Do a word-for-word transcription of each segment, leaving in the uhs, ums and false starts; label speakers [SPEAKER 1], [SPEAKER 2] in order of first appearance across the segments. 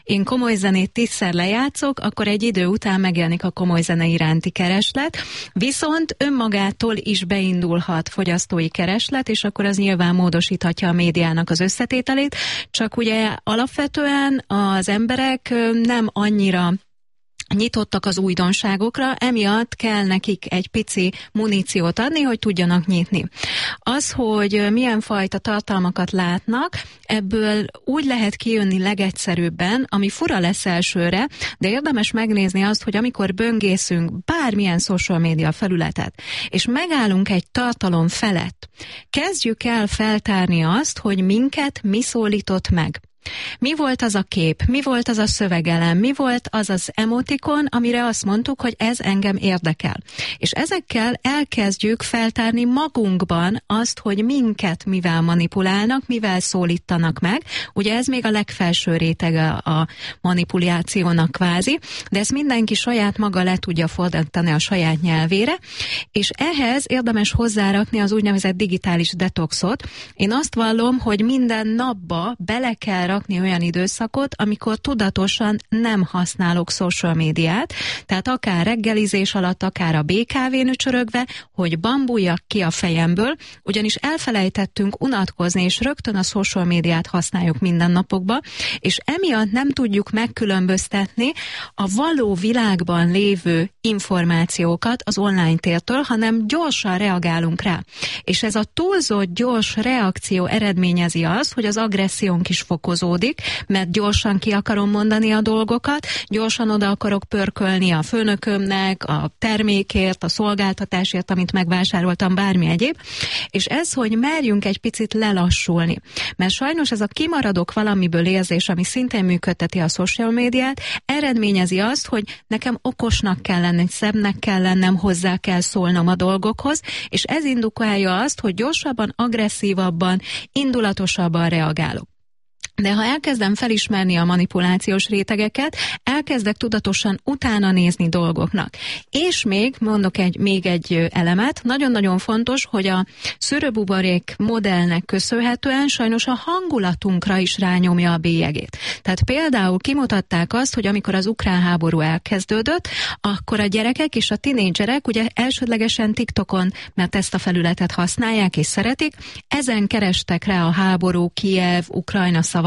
[SPEAKER 1] én komoly zenét tízszer lejátszok, akkor egy idő után megjelenik a komoly zene iránti kereslet, viszont önmagától is beindulhat fogyasztói kereslet, és akkor az nyilván módosíthatja a médiának az összetételét, csak ugye alapvetően az emberek nem annyira nyitottak az újdonságokra, emiatt kell nekik egy pici muníciót adni, hogy tudjanak nyitni. Az, hogy milyen fajta tartalmakat látnak, ebből úgy lehet kijönni legegyszerűbben, ami fura lesz elsőre, de érdemes megnézni azt, hogy amikor böngészünk bármilyen social media felületet, és megállunk egy tartalom felett, kezdjük el feltárni azt, hogy minket mi szólított meg. Mi volt az a kép, mi volt az a szövegelem, mi volt az az emotikon, amire azt mondtuk, hogy ez engem érdekel. És ezekkel elkezdjük feltárni magunkban azt, hogy minket mivel manipulálnak, mivel szólítanak meg. Ugye ez még a legfelső rétege a manipulációnak kvázi, de ezt mindenki saját maga le tudja fordítani a saját nyelvére, és ehhez érdemes hozzárakni az úgynevezett digitális detoxot. Én azt vallom, hogy minden napba bele kell rakni olyan időszakot, amikor tudatosan nem használok social médiát, tehát akár reggelizés alatt, akár a bé ká vén ücsörögve, hogy bambuljak ki a fejemből, ugyanis elfelejtettünk unatkozni, és rögtön a social médiát használjuk mindennapokban, és emiatt nem tudjuk megkülönböztetni a való világban lévő információkat az online tértől, hanem gyorsan reagálunk rá. És ez a túlzott gyors reakció eredményezi azt, hogy az agressziónk is fokozódik, mert gyorsan ki akarom mondani a dolgokat, gyorsan oda akarok pörkölni a főnökömnek, a termékért, a szolgáltatásért, amit megvásároltam, bármi egyéb, és ez, hogy merjünk egy picit lelassulni. Mert sajnos ez a kimaradok valamiből érzés, ami szintén működteti a social médiát, eredményezi azt, hogy nekem okosnak kell lenni, szebbnek kell lennem, hozzá kell szólnom a dolgokhoz, és ez indukálja azt, hogy gyorsabban, agresszívabban, indulatosabban reagálok. De ha elkezdem felismerni a manipulációs rétegeket, elkezdek tudatosan utána nézni dolgoknak. És még, mondok egy, még egy elemet, nagyon-nagyon fontos, hogy a szőröbuborék modellnek köszönhetően sajnos a hangulatunkra is rányomja a bélyegét. Tehát például kimutatták azt, hogy amikor az ukrán háború elkezdődött, akkor a gyerekek és a tinédzserek ugye elsődlegesen TikTokon, mert ezt a felületet használják és szeretik, ezen kerestek rá a háború, Kijev, Ukrajna szavakra,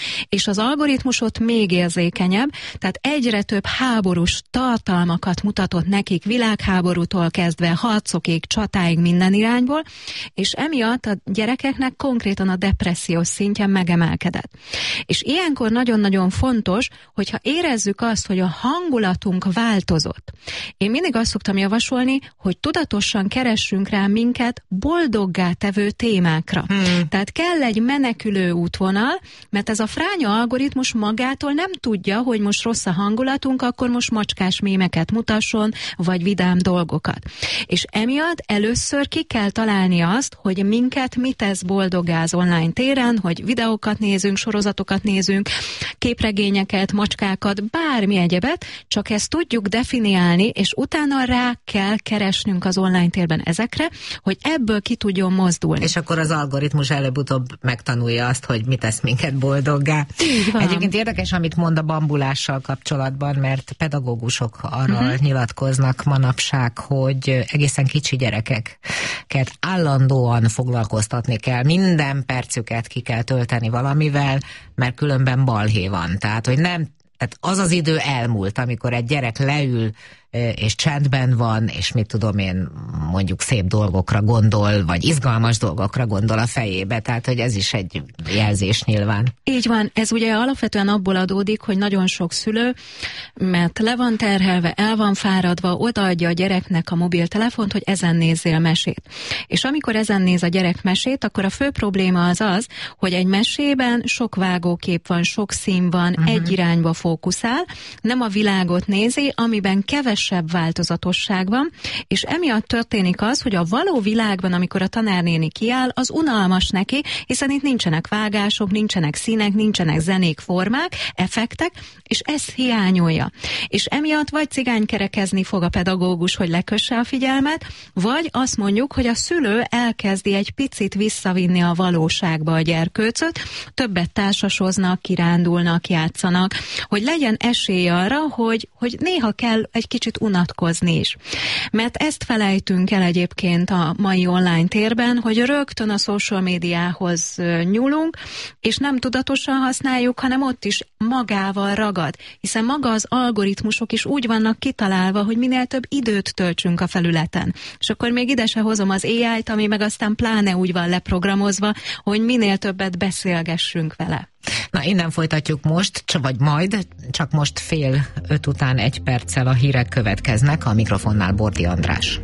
[SPEAKER 1] és az algoritmus ott még érzékenyebb, tehát egyre több háborús tartalmakat mutatott nekik világháborútól kezdve harcokig, csatáig minden irányból, és emiatt a gyerekeknek konkrétan a depressziós szintje megemelkedett. És ilyenkor nagyon-nagyon fontos, hogyha érezzük azt, hogy a hangulatunk változott. Én mindig azt szoktam javasolni, hogy tudatosan keressünk rá minket boldoggá tevő témákra. Hmm. Tehát kell egy menekülő útvonal, mert ez a fránya algoritmus magától nem tudja, hogy most rossz a hangulatunk, akkor most macskás mémeket mutasson, vagy vidám dolgokat. És emiatt először ki kell találni azt, hogy minket mit tesz boldoggá az online téren, hogy videókat nézünk, sorozatokat nézünk, képregényeket, macskákat, bármi egyebet, csak ezt tudjuk definiálni, és utána rá kell keresnünk az online térben ezekre, hogy ebből ki tudjon mozdulni.
[SPEAKER 2] És akkor az algoritmus előbb-utóbb megtanulja azt, hogy mit tesz minket boldoggá. Egyébként érdekes, amit mond a bambulással kapcsolatban, mert pedagógusok arról uh-huh. nyilatkoznak manapság, hogy egészen kicsi gyerekeket állandóan foglalkoztatni kell, minden percüket ki kell tölteni valamivel, mert különben balhé van. Tehát, hogy nem, tehát az az idő elmúlt, amikor egy gyerek leül és csendben van, és mit tudom én, mondjuk szép dolgokra gondol, vagy izgalmas dolgokra gondol a fejébe, tehát hogy ez is egy jelzés nyilván.
[SPEAKER 1] Így van, ez ugye alapvetően abból adódik, hogy nagyon sok szülő, mert le van terhelve, el van fáradva, odaadja a gyereknek a mobiltelefont, hogy ezen nézzél mesét. És amikor ezen néz a gyerek mesét, akkor a fő probléma az az, hogy egy mesében sok vágókép van, sok szín van, uh-huh. egy irányba fókuszál, nem a világot nézi, amiben kevesebb kevesebb változatosság van, és emiatt történik az, hogy a való világban, amikor a tanárnéni kiáll, az unalmas neki, hiszen itt nincsenek vágások, nincsenek színek, nincsenek zenék, formák, effektek, és ezt hiányolja. És emiatt vagy cigánykerekezni fog a pedagógus, hogy lekösse a figyelmet, vagy azt mondjuk, hogy a szülő elkezdi egy picit visszavinni a valóságba a gyerkőcöt, többet társasoznak, kirándulnak, játszanak, hogy legyen esély arra, hogy, hogy néha kell egy kicsit unatkozni is. Mert ezt felejtünk el egyébként a mai online térben, hogy rögtön a social médiához nyúlunk, és nem tudatosan használjuk, hanem ott is magával ragad, hiszen maga az algoritmusok is úgy vannak kitalálva, hogy minél több időt töltsünk a felületen. És akkor még ide se hozom az á í-t, ami meg aztán pláne úgy van leprogramozva, hogy minél többet beszélgessünk vele.
[SPEAKER 2] Na, innen folytatjuk most, vagy majd, csak most fél öt után egy perccel a hírek következnek, a mikrofonnál Bordi András.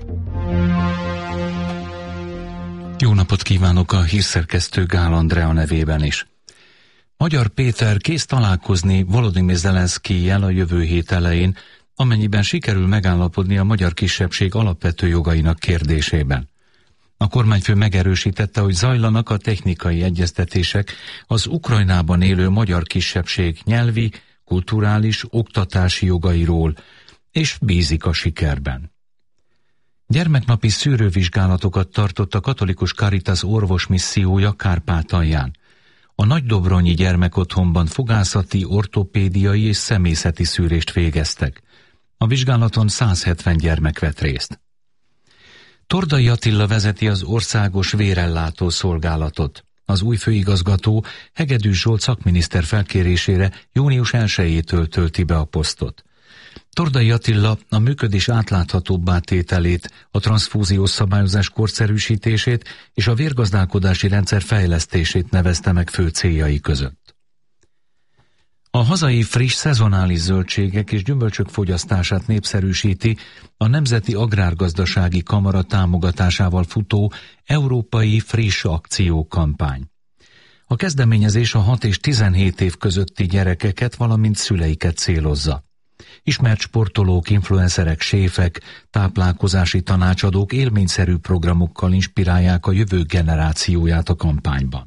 [SPEAKER 3] Jó napot kívánok a hírszerkesztő Gál Andrea nevében is. Magyar Péter kész találkozni Volodymyr Zelenszkijjel a jövő hét elején, amennyiben sikerül megállapodni a magyar kisebbség alapvető jogainak kérdésében. A kormányfő megerősítette, hogy zajlanak a technikai egyeztetések az Ukrajnában élő magyar kisebbség nyelvi, kulturális, oktatási jogairól, és bízik a sikerben. Gyermeknapi szűrővizsgálatokat tartott a katolikus Caritas orvosmissziója Kárpátalján. A Nagydobronyi gyermekotthonban fogászati, ortopédiai és személyzeti szűrést végeztek. A vizsgálaton száz hetven gyermek vett részt. Tordai Attila vezeti az országos vérellátó szolgálatot. Az új főigazgató Hegedűs Zsolt szakminiszter felkérésére június elsejétől tölti be a posztot. Tordai Attila a működés átláthatóbbá tételét, a transzfúziós szabályozás korszerűsítését és a vérgazdálkodási rendszer fejlesztését nevezte meg fő céljai között. A hazai friss szezonális zöldségek és gyümölcsök fogyasztását népszerűsíti a Nemzeti Agrárgazdasági Kamara támogatásával futó Európai Friss Akció kampány. A kezdeményezés a hat és tizenhét év közötti gyerekeket, valamint szüleiket célozza. Ismert sportolók, influencerek, séfek, táplálkozási tanácsadók élményszerű programokkal inspirálják a jövő generációját a kampányban.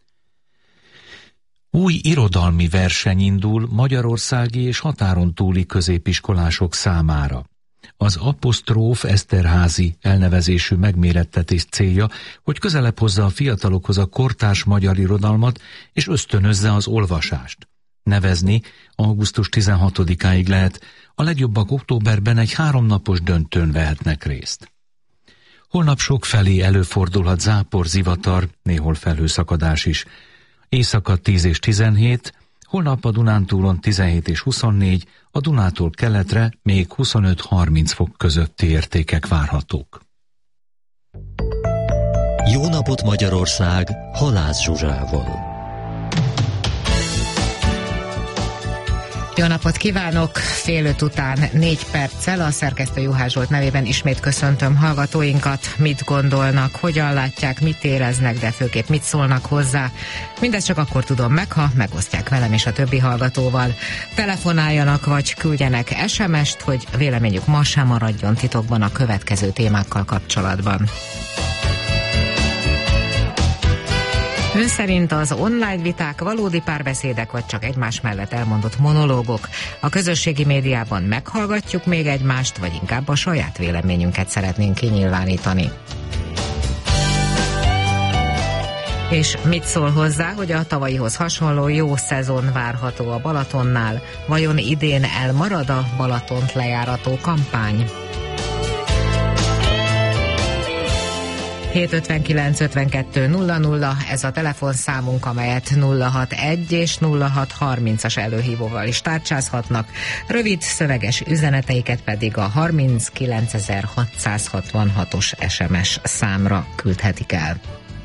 [SPEAKER 3] Új irodalmi verseny indul magyarországi és határon túli középiskolások számára. Az Apostróf Eszterházy elnevezésű megmérettetés célja, hogy közelebb hozza a fiatalokhoz a kortárs magyar irodalmat és ösztönözze az olvasást. Nevezni augusztus tizenhatodikáig lehet, a legjobbak októberben egy háromnapos döntőn vehetnek részt. Holnap sokfelé előfordulhat zápor, zivatar, néhol felhőszakadás is. Éjszaka tíz és tizenhét, holnap a Dunántúlon tizenhét és huszonnégy, a Dunától keletre még huszonöt-harminc fok közötti értékek várhatók.
[SPEAKER 4] Jó napot Magyarország, Halász Zsuzsával.
[SPEAKER 2] Jó napot kívánok! Fél öt után négy perccel a szerkesztő Juhász Zsolt nevében ismét köszöntöm hallgatóinkat. Mit gondolnak, hogyan látják, mit éreznek, de főképp mit szólnak hozzá. Mindezt csak akkor tudom meg, ha megosztják velem és a többi hallgatóval. Telefonáljanak vagy küldjenek es em est, hogy véleményük ma sem maradjon titokban a következő témákkal kapcsolatban. Ön szerint az online viták valódi párbeszédek, vagy csak egymás mellett elmondott monológok? A közösségi médiában meghallgatjuk még egymást, vagy inkább a saját véleményünket szeretnénk kinyilvánítani? És mit szól hozzá, hogy a tavalyihoz hasonló jó szezon várható a Balatonnál? Vajon idén elmarad a Balatont lejárató kampány? hét ötvenkilenc ötvenkettő nulla nulla, ez a telefonszámunk, amelyet nulla hatvanegy és nulla hatszázharmincas előhívóval is tárcsázhatnak. Rövid szöveges üzeneteiket pedig a harminckilencezer-hatszázhatvanhatos es em es számra küldhetik el.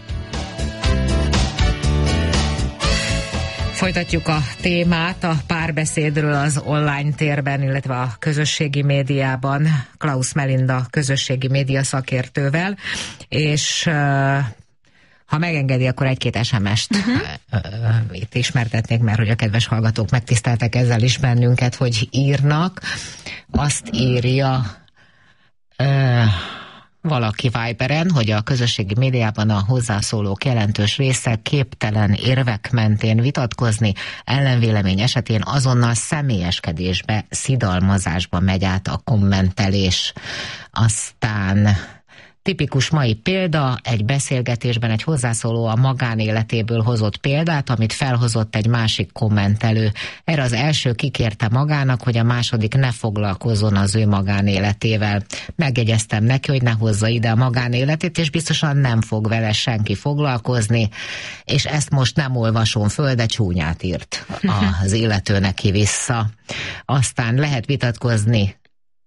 [SPEAKER 2] Folytatjuk a témát a párbeszédről az online térben, illetve a közösségi médiában Klaus Melinda közösségi média szakértővel, és uh, Ha megengedi, akkor egy-két es em est uh-huh. itt ismertetnék, mert hogy a kedves hallgatók megtiszteltek ezzel is bennünket, hogy írnak. Azt írja uh, valaki Viberen, hogy a közösségi médiában a hozzászólók jelentős része képtelen érvek mentén vitatkozni, ellenvélemény esetén azonnal személyeskedésbe, szidalmazásba megy át a kommentelés. Aztán tipikus mai példa, egy beszélgetésben egy hozzászóló a magánéletéből hozott példát, amit felhozott egy másik kommentelő. Erre az első kikérte magának, hogy a második ne foglalkozzon az ő magánéletével. Megjegyeztem neki, hogy ne hozza ide a magánéletét, és biztosan nem fog vele senki foglalkozni, és ezt most nem olvasom föl, de csúnyát írt az illető neki vissza. Aztán lehet vitatkozni,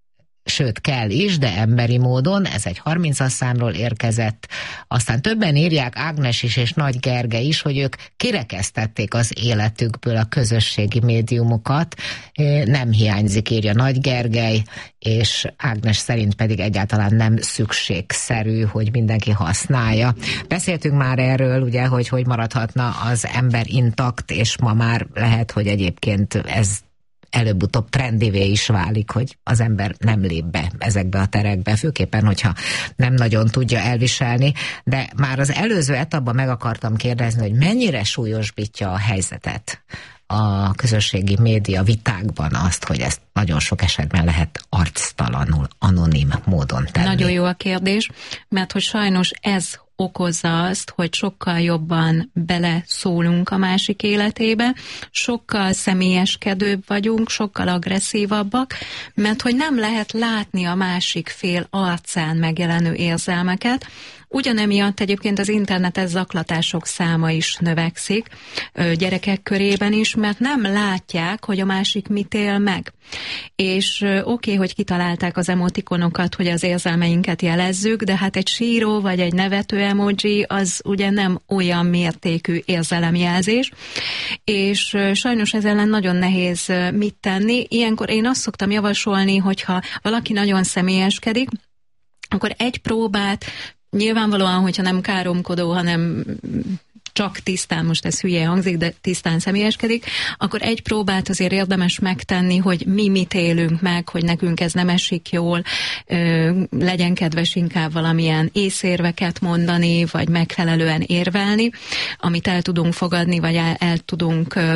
[SPEAKER 2] sőt kell is, de emberi módon, ez egy harmincas számról érkezett. Aztán többen írják, Ágnes is és Nagy Gergely is, hogy ők kirekesztették az életükből a közösségi médiumokat. Nem hiányzik, írja Nagy Gergely, és Ágnes szerint pedig egyáltalán nem szükségszerű, hogy mindenki használja. Beszéltünk már erről, ugye, hogy hogy maradhatna az ember intakt, és ma már lehet, hogy egyébként ez előbb-utóbb trendivé is válik, hogy az ember nem lép be ezekbe a terekbe, főképpen, hogyha nem nagyon tudja elviselni, de már az előző etapban meg akartam kérdezni, hogy mennyire súlyosbítja a helyzetet a közösségi média vitákban azt, hogy ezt nagyon sok esetben lehet arctalanul, anonim módon tenni.
[SPEAKER 1] Nagyon jó a kérdés, mert hogy sajnos ez okozza azt, hogy sokkal jobban beleszólunk a másik életébe, sokkal személyeskedőbb vagyunk, sokkal agresszívabbak, mert hogy nem lehet látni a másik fél arcán megjelenő érzelmeket. Ugyanemiatt egyébként az internetes zaklatások száma is növekszik gyerekek körében is, mert nem látják, hogy a másik mit él meg. És oké, okay, hogy kitalálták az emotikonokat, hogy az érzelmeinket jelezzük, de hát egy síró vagy egy nevető emoji az ugye nem olyan mértékű érzelemjelzés, és sajnos ez ellen nagyon nehéz mit tenni. Ilyenkor én azt szoktam javasolni, hogyha valaki nagyon személyeskedik, akkor egy próbát, nyilvánvalóan, hogyha nem káromkodó, hanem csak tisztán, most ez hülye hangzik, de tisztán személyeskedik, akkor egy próbát azért érdemes megtenni, hogy mi mit élünk meg, hogy nekünk ez nem esik jól, ö, legyen kedves inkább valamilyen észérveket mondani, vagy megfelelően érvelni, amit el tudunk fogadni, vagy el, el tudunk ö,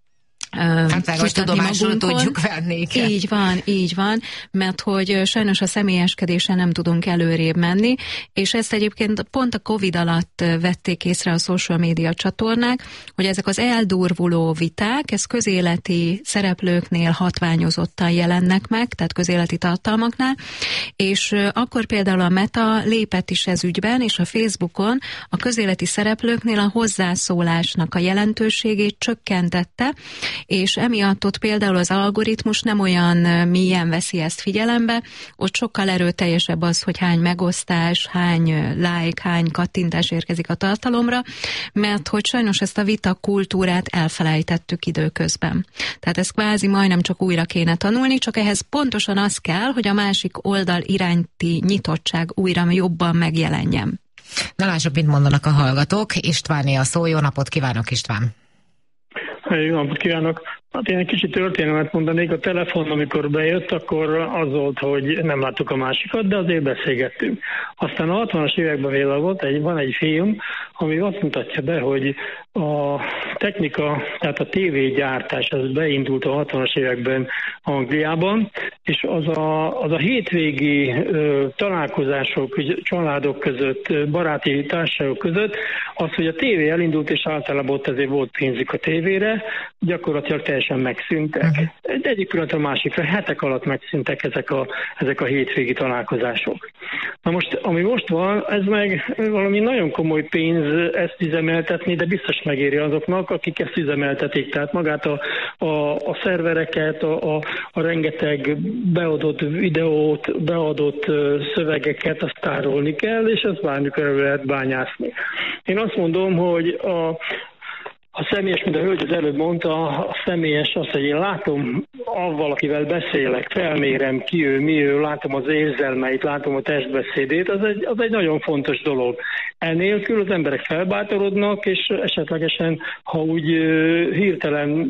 [SPEAKER 2] Hát most tudomásul tudjuk venni. Igen.
[SPEAKER 1] Így van, így van, mert hogy sajnos a személyeskedéssel nem tudunk előrébb menni, és ezt egyébként pont a Covid alatt vették észre a social media csatornák, hogy ezek az eldurvuló viták, ez közéleti szereplőknél hatványozottan jelennek meg, tehát közéleti tartalmaknál, és akkor például a Meta lépett is ez ügyben, és a Facebookon a közéleti szereplőknél a hozzászólásnak a jelentőségét csökkentette, és emiatt ott például az algoritmus nem olyan mélyen veszi ezt figyelembe, ott sokkal erőteljesebb az, hogy hány megosztás, hány like, hány kattintás érkezik a tartalomra, mert hogy sajnos ezt a vita kultúrát elfelejtettük időközben. Tehát ezt kvázi majdnem csak újra kéne tanulni, csak ehhez pontosan az kell, hogy a másik oldal iránti nyitottság újra jobban megjelenjen.
[SPEAKER 2] Na lássuk, mit mondanak a hallgatók. Istváné a szó, jó napot kívánok, István!
[SPEAKER 5] Jó napot kívánok! Hát én egy kicsit történelmet mondanék. A telefon, amikor bejött, akkor az volt, hogy nem láttuk a másikat, de azért beszélgettünk. Aztán a hatvanas években véle volt, egy, van egy film, ami azt mutatja be, hogy a technika, tehát a tévégyártás, ez beindult a hatvanas években Angliában, és az a, az a hétvégi ö, találkozások családok között, baráti társaságok között, az, hogy a tévé elindult, és általában ott azért volt pénzük a tévére, gyakorlatilag teljesen megszűntek. Uh-huh. Egy egyik pillanatra a másikra, hetek alatt megszűntek ezek a, ezek a hétvégi találkozások. Na most, ami most van, ez meg valami nagyon komoly pénz ezt üzemeltetni, de biztos megéri azoknak, akik ezt üzemeltetik. Tehát magát a, a, a szervereket, a, a, a rengeteg beadott videót, beadott szövegeket, azt tárolni kell, és ezt bármikor elő lehet bányászni. Én azt mondom, hogy a A személyes, mint a hölgy az előbb mondta, a személyes az, hogy én látom, valakivel beszélek, felmérem ki ő, mi ő, látom az érzelmeit, látom a testbeszédét, az egy, az egy nagyon fontos dolog. Ennélkül az emberek felbátorodnak, és esetlegesen, ha úgy hirtelen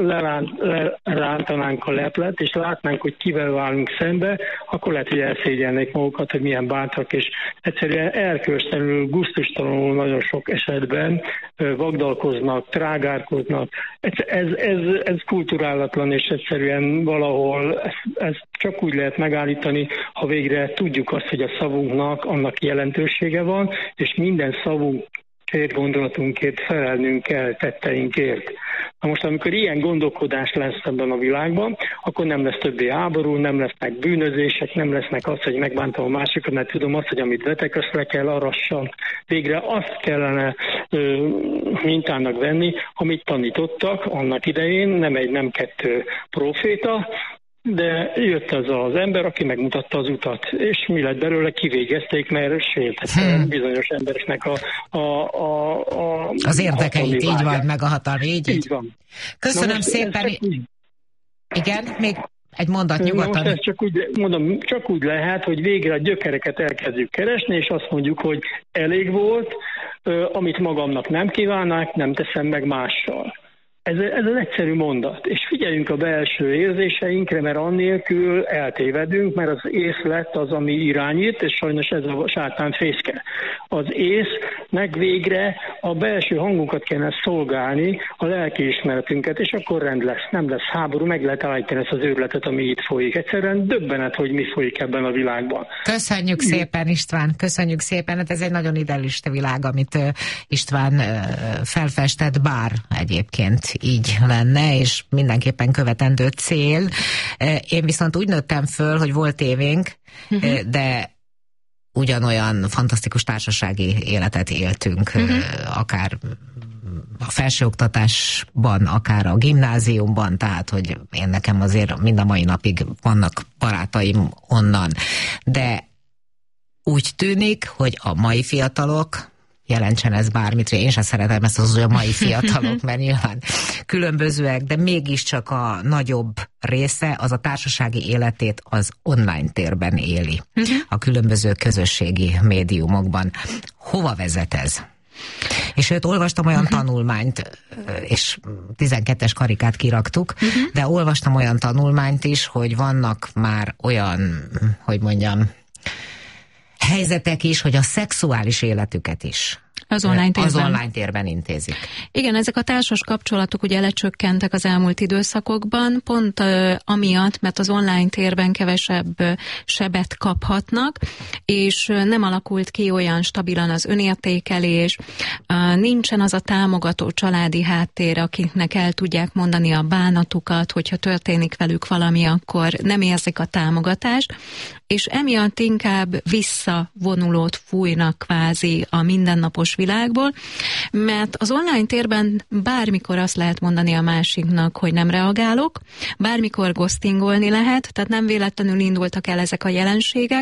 [SPEAKER 5] lerántanánk a leplet, és látnánk, hogy kivel válunk szembe, akkor lehet, hogy elszégyelnék magukat, hogy milyen bátrak, és egyszerűen erkölcstelenül, gusztustalanul nagyon sok esetben vagdalkoznak, trágárkodnak. Ez, ez, ez kulturálatlan, és egyszerűen valahol ezt, ezt csak úgy lehet megállítani, ha végre tudjuk azt, hogy a szavunknak annak jelentősége van, és minden szavunkért, gondolatunkért felelnünk kell tetteinkért. Na most, amikor ilyen gondolkodás lesz ebben a világban, akkor nem lesz többé háború, nem lesznek bűnözések, nem lesznek az, hogy megbántam a másikat, mert tudom azt, hogy amit vetek, azt le kell arassam. Végre azt kellene ö, mintának venni, amit tanítottak annak idején, nem egy, nem kettő proféta, de jött az az ember, aki megmutatta az utat, és mi lett belőle, kivégezték, mert sértette hmm. bizonyos embereknek a, a, a, a
[SPEAKER 2] az érdekeit, így van, meg a hatalmi, így, így.
[SPEAKER 5] így van.
[SPEAKER 2] Köszönöm most szépen. Úgy... Igen, még egy mondat nyugodtan.
[SPEAKER 5] Most ezt csak úgy, mondom, csak úgy lehet, hogy végre a gyökereket elkezdjük keresni, és azt mondjuk, hogy elég volt, amit magamnak nem kívánnak, nem teszem meg mással. Ez, ez az egyszerű mondat. És figyeljünk a belső érzéseinkre, mert annélkül eltévedünk, mert az ész lett az, ami irányít, és sajnos ez a sátán fészke. Az észnek végre a belső hangunkat kellene szolgálni, a lelkiismeretünket, és akkor rend lesz. Nem lesz háború, meg lehet állítani ezt az őrületet, ami itt folyik. Egyszerűen döbbenet, hogy mi folyik ebben a világban.
[SPEAKER 2] Köszönjük szépen, István, köszönjük szépen. Hát ez egy nagyon idealista világ, amit István felfestett, bár egyébként így lenne, és mindenképpen követendő cél. Én viszont úgy nőttem föl, hogy volt tévénk, uh-huh. de ugyanolyan fantasztikus társasági életet éltünk, uh-huh. akár a felsőoktatásban, akár a gimnáziumban, tehát, hogy én nekem azért mind a mai napig vannak barátaim onnan. De úgy tűnik, hogy a mai fiatalok, jelentsen ez bármit, én sem szeretem ezt az, hogy a mai fiatalok, mert nyilván különbözőek, de mégiscsak a nagyobb része az a társasági életét az online térben éli, uh-huh. a különböző közösségi médiumokban. Hova vezet ez? És őt olvastam olyan uh-huh. tanulmányt, és tizenkettes karikát kiraktuk, uh-huh. de olvastam olyan tanulmányt is, hogy vannak már olyan, hogy mondjam, helyzetek is, hogy a szexuális életüket is
[SPEAKER 1] az online térben.
[SPEAKER 2] Az online térben intézik.
[SPEAKER 1] Igen, ezek a társas kapcsolatok ugye lecsökkentek az elmúlt időszakokban, pont uh, amiatt, mert az online térben kevesebb uh, sebet kaphatnak, és uh, nem alakult ki olyan stabilan az önértékelés, uh, nincsen az a támogató családi háttér, akiknek el tudják mondani a bánatukat, hogyha történik velük valami, akkor nem érzik a támogatást, és emiatt inkább visszavonulót fújnak kvázi a mindennapos világból, mert az online térben bármikor azt lehet mondani a másiknak, hogy nem reagálok, bármikor ghostingolni lehet, tehát nem véletlenül indultak el ezek a jelenségek,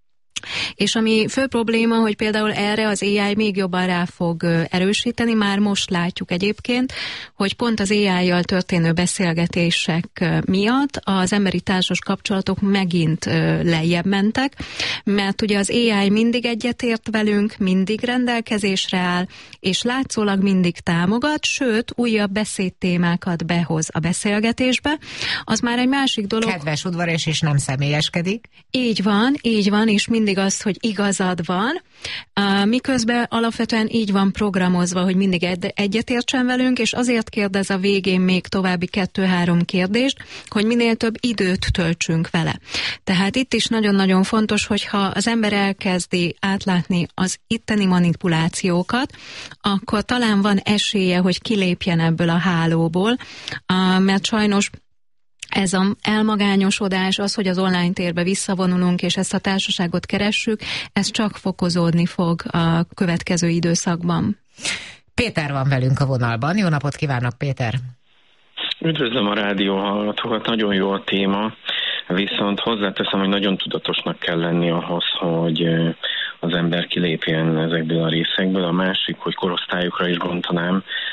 [SPEAKER 1] és ami fő probléma, hogy például erre az á i még jobban rá fog erősíteni, már most látjuk egyébként, hogy pont az á i-jal történő beszélgetések miatt az emberi társas kapcsolatok megint lejjebb mentek, mert ugye az á i mindig egyetért velünk, mindig rendelkezésre áll, és látszólag mindig támogat, sőt, újabb beszédtémákat behoz a beszélgetésbe. Az már egy másik dolog.
[SPEAKER 2] Kedves, udvarias, és nem személyeskedik.
[SPEAKER 1] Így van, így van, és mindig az, hogy igazad van, uh, miközben alapvetően így van programozva, hogy mindig egyetértsen velünk, és azért kérdez a végén még további kettő-három kérdést, hogy minél több időt töltsünk vele. Tehát itt is nagyon-nagyon fontos, hogyha az ember elkezdi átlátni az itteni manipulációkat, akkor talán van esélye, hogy kilépjen ebből a hálóból, uh, mert sajnos ez az elmagányosodás, az, hogy az online térbe visszavonulunk, és ezt a társaságot keressük, ez csak fokozódni fog a következő időszakban.
[SPEAKER 2] Péter van velünk a vonalban. Jó napot kívánok, Péter!
[SPEAKER 6] Üdvözlöm a rádió hallgatókat, nagyon jó a téma, viszont hozzáteszem, hogy nagyon tudatosnak kell lenni ahhoz, hogy az ember kilépjen ezekből a részekből. A másik, hogy korosztályokra is gondolnám,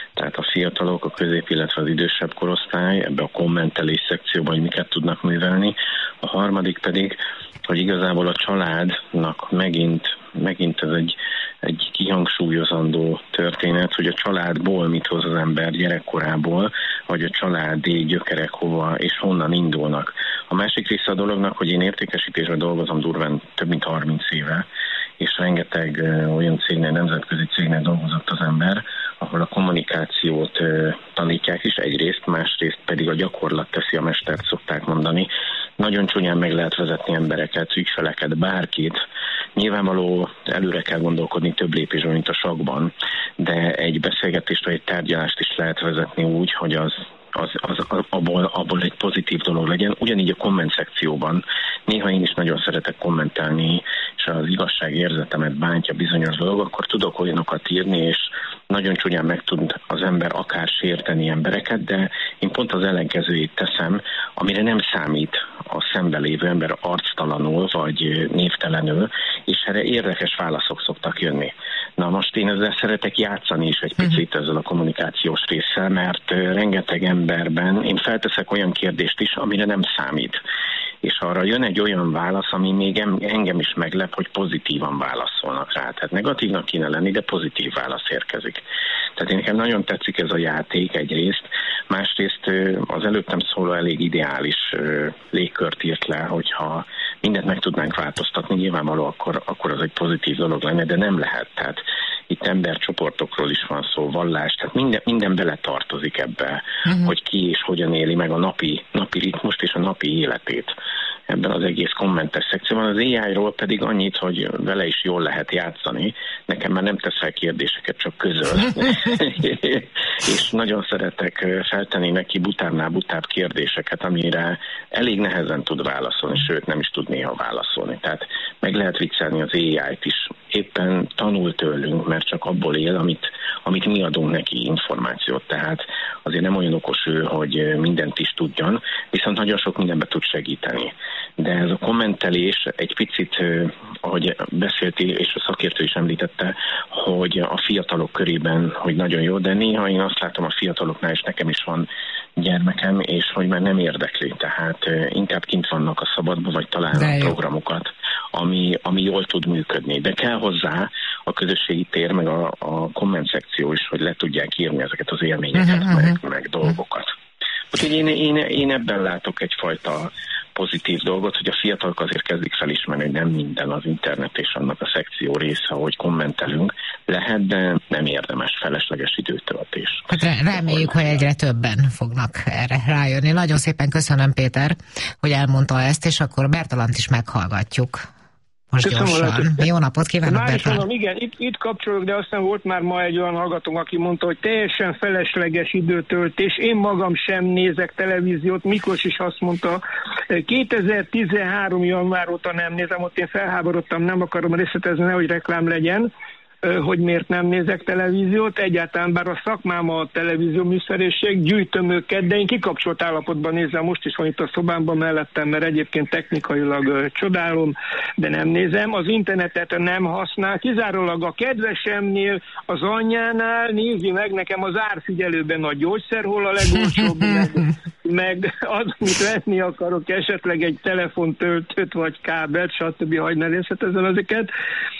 [SPEAKER 6] tehát a fiatalok, a közép, illetve az idősebb korosztály ebbe a kommentelés szekcióban, hogy miket tudnak művelni. A harmadik pedig, hogy igazából a családnak megint, megint ez egy, egy kihangsúlyozandó történet, hogy a családból mit hoz az ember gyerekkorából, vagy a családi gyökerek hova és honnan indulnak. A másik része a dolognak, hogy én értékesítésben dolgozom durván több mint harminc éve, és rengeteg uh, olyan cégnél, nemzetközi cégnél dolgozott az ember, ahol a kommunikációt uh, tanítják is egyrészt, másrészt pedig a gyakorlat teszi a mestert, szokták mondani. Nagyon csúnyán meg lehet vezetni embereket, ügyfeleket, bárkit. Nyilvánvaló előre kell gondolkodni több lépésben, mint a sakkban, de egy beszélgetést vagy egy tárgyalást is lehet vezetni úgy, hogy az Az, az, abból, abból egy pozitív dolog legyen. Ugyanígy a komment szekcióban néha én is nagyon szeretek kommentálni, és az igazságérzetemet bántja bizonyos dolog, akkor tudok olyanokat írni, és nagyon csúnyán meg tud az ember akár sérteni embereket, de én pont az ellenkezőjét teszem, amire nem számít a szemben lévő ember arctalanul, vagy névtelenül, és erre érdekes válaszok szoktak jönni. Na most én ezzel szeretek játszani is egy picit ezzel a kommunikációs résszel, mert rengeteg emberben én felteszek olyan kérdést is, amire nem számít. És arra jön egy olyan válasz, ami még engem is meglep, hogy pozitívan válaszolnak rá. Tehát negatívnak kéne lenni, de pozitív válasz érkezik. Tehát én nekem nagyon tetszik ez a játék egyrészt, másrészt az előttem szóló elég ideális légkört írt le, hogyha mindent meg tudnánk változtatni, nyilvánvaló akkor, akkor az egy pozitív dolog lenne, de nem lehet. Tehát itt embercsoportokról is van szó, vallás, tehát minden, minden beletartozik ebbe, uh-huh. hogy ki és hogyan éli meg a napi, napi ritmust és a napi életét. Ebben az egész kommentes szekcióban. Az á í-ról pedig annyit, hogy vele is jól lehet játszani. Nekem már nem tesz fel kérdéseket, csak közöl. És nagyon szeretek feltenni neki butábbnál butább kérdéseket, amire elég nehezen tud válaszolni, sőt nem is tud néha válaszolni. Tehát meg lehet viccelni az á í-t is. Éppen tanul tőlünk, mert csak abból él, amit, amit mi adunk neki információt. Tehát azért nem olyan okos ő, hogy mindent is tudjon, viszont nagyon sok mindenbe tud segíteni. De ez a kommentelés egy picit, ahogy beszélti, és a szakértő is említette, hogy a fiatalok körében, hogy nagyon jó, de néha én azt látom a fiataloknál, és nekem is van gyermekem, és hogy már nem érdekli, tehát inkább kint vannak a szabadba, vagy találnak programokat, ami, ami jól tud működni. De kell hozzá a közösségi tér, meg a, a komment szekció is, hogy le tudják írni ezeket az élményeket, uh-huh. meg, meg dolgokat. Úgyhogy én, én, én ebben látok egyfajta pozitív dolgot, hogy a fiatalok azért kezdik felismerni, hogy nem minden az internet és annak a szekció része, hogy kommentelünk. Lehet, de nem érdemes felesleges időtöltés.
[SPEAKER 2] Hát reméljük, hogy egyre többen fognak erre rájönni. Nagyon szépen köszönöm, Péter, hogy elmondta ezt, és akkor Bertalant is meghallgatjuk. Most gyorsan. Jó napot kívánok, Bertalan!
[SPEAKER 7] Igen, itt, itt kapcsolok, de aztán volt már ma egy olyan hallgatónk, aki mondta, hogy teljesen felesleges időtöltés. Én magam sem nézek televíziót. Miklós is azt mondta, kétezer-tizenhárom január óta nem nézem, ott én felháborodtam, nem akarom részletezni, nehogy reklám legyen, hogy miért nem nézek televíziót. Egyáltalán, bár a szakmám a televízió műszerészség, gyűjtöm őket, de én kikapcsolt állapotban nézem, most is van itt a szobámban mellettem, mert egyébként technikailag ö, csodálom, de nem nézem. Az internetet nem használ, kizárólag a kedvesemnél, az anyjánál nézi meg nekem az árfigyelőben a gyógyszer, hol a legolcsóbb, meg, meg az, amit venni akarok, esetleg egy telefontöltőt vagy kábelt, stb. Hagy ne részletezem ezeket.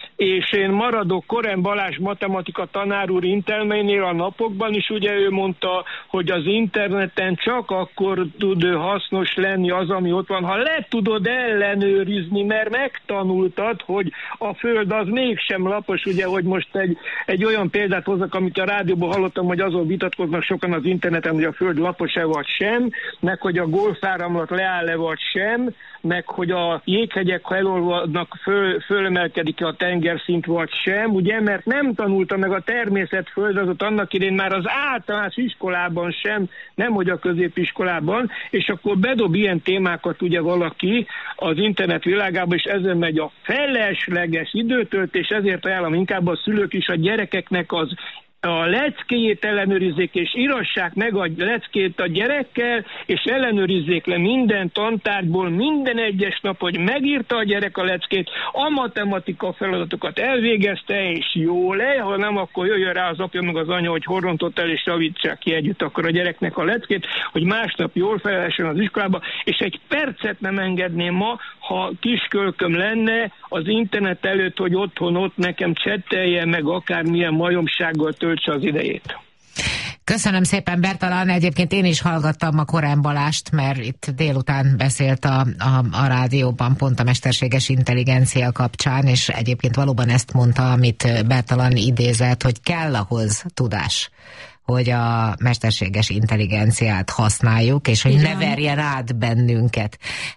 [SPEAKER 7] És én maradok Korán Balázs matematika tanár úr intelmeinél a napokban is, ugye ő mondta, hogy az interneten csak akkor tud hasznos lenni az, ami ott van, ha le tudod ellenőrizni, mert megtanultad, hogy a Föld az mégsem lapos, ugye, hogy most egy, egy olyan példát hozzak, amit a rádióban hallottam, hogy azon vitatkoznak sokan az interneten, hogy a Föld lapos-e vagy sem, meg hogy a golfáramlat leáll-e vagy sem, meg hogy a jéghegyek, ha elolvadnak, föl, fölemelkedik a tengerszint vagy sem, ugye, mert nem tanulta meg a természetföldrajzot annak idején már az általános iskolában sem, nem hogy a középiskolában, és akkor bedob ilyen témákat ugye valaki az internet világában, és ezen megy a felesleges időtöltés, ezért ajánlom inkább a szülők is a gyerekeknek az a leckéjét ellenőrizzék, és írassák meg a leckét a gyerekkel, és ellenőrizzék le minden tantárgyból, minden egyes nap, hogy megírta a gyerek a leckét, a matematika feladatokat elvégezte, és jól-e, ha nem, akkor jöjjön rá az apja meg az anya, hogy horrontott el, és javítsák ki együtt akkor a gyereknek a leckét, hogy másnap jól felelhessen az iskolába, és egy percet nem engedném ma, ha kiskölköm lenne az internet előtt, hogy otthon ott nekem csettelje, meg akármilyen majomsággal töltse az idejét.
[SPEAKER 2] Köszönöm szépen, Bertalan. Egyébként én is hallgattam a Korán Balást, mert itt délután beszélt a, a, a rádióban pont a mesterséges intelligencia kapcsán, és egyébként valóban ezt mondta, amit Bertalan idézett, hogy kell ahhoz tudás, hogy a mesterséges intelligenciát használjuk, és hogy ne verjen át bennünket.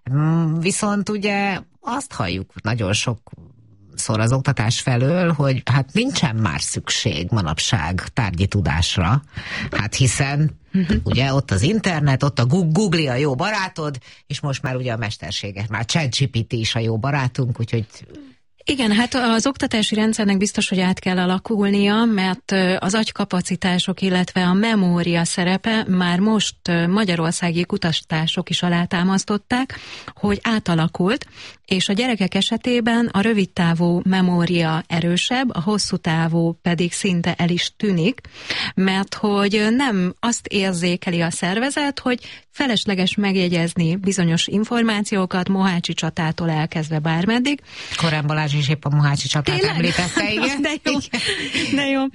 [SPEAKER 2] Viszont ugye azt halljuk nagyon sok szor az oktatás felől, hogy hát nincsen már szükség manapság tárgyi tudásra. Hát hiszen uh-huh. ugye ott az internet, ott a Google a jó barátod, és most már ugye a mesterséges, már ChatGPT is a jó barátunk, úgyhogy
[SPEAKER 1] igen, hát az oktatási rendszernek biztos, hogy át kell alakulnia, mert az agykapacitások, illetve a memória szerepe már most magyarországi kutatások is alátámasztották, hogy átalakult, és a gyerekek esetében a rövidtávú memória erősebb, a hosszú távú pedig szinte el is tűnik, mert hogy nem azt érzékeli a szervezet, hogy felesleges megjegyezni bizonyos információkat, Mohácsi csatától elkezdve bármeddig.
[SPEAKER 2] Korán Balázs is épp a Mohácsi csatát Tényleg? említette, igen.
[SPEAKER 1] De jó, de jó.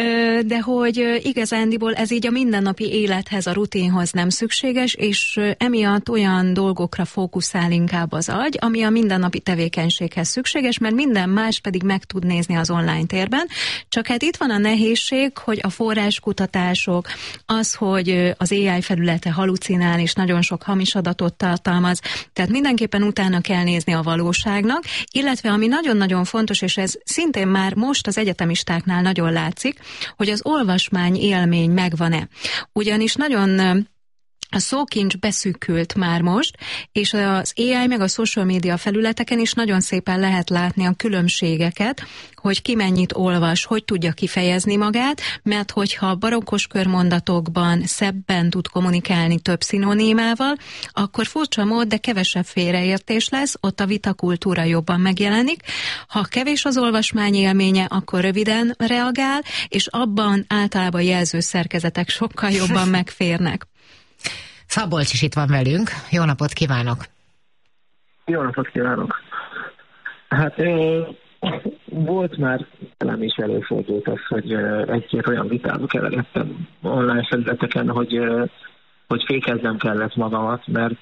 [SPEAKER 1] De hogy igazándiból ez így a mindennapi élethez, a rutinhoz nem szükséges, és emiatt olyan dolgokra fókuszál inkább az agy, ami a mindennapi tevékenységhez szükséges, mert minden más pedig meg tud nézni az online térben. Csak hát itt van a nehézség, hogy a forráskutatások, az, hogy az á i felülete halucinál, és nagyon sok hamis adatot tartalmaz, tehát mindenképpen utána kell nézni a valóságnak, illetve ami nagyon-nagyon fontos, és ez szintén már most az egyetemistáknál nagyon látszik, hogy az olvasmány élmény megvan-e. Ugyanis nagyon a szókincs beszűkült már most, és az á i meg a social media felületeken is nagyon szépen lehet látni a különbségeket, hogy ki mennyit olvas, hogy tudja kifejezni magát, mert hogyha barokkos körmondatokban szebben tud kommunikálni több szinonímával, akkor furcsa mód, de kevesebb félreértés lesz, ott a vitakultúra jobban megjelenik. Ha kevés az olvasmány élménye, akkor röviden reagál, és abban általában jelzőszerkezetek sokkal jobban megférnek.
[SPEAKER 2] Szabolcs is itt van velünk. Jó napot kívánok!
[SPEAKER 8] Jó napot kívánok! Hát ö, volt már, nem is előfordult az, hogy egy-két olyan vitába keveredtem online felületeken, hogy, ö, hogy fékeznem kellett magamat, mert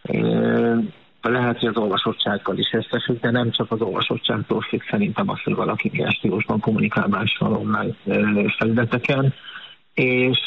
[SPEAKER 8] ö, lehet, hogy az olvasottsággal is összefügg, de nem csak az olvasottságtól függ szerintem az, hogy valaki milyen stílusban kommunikál mással online felületeken, és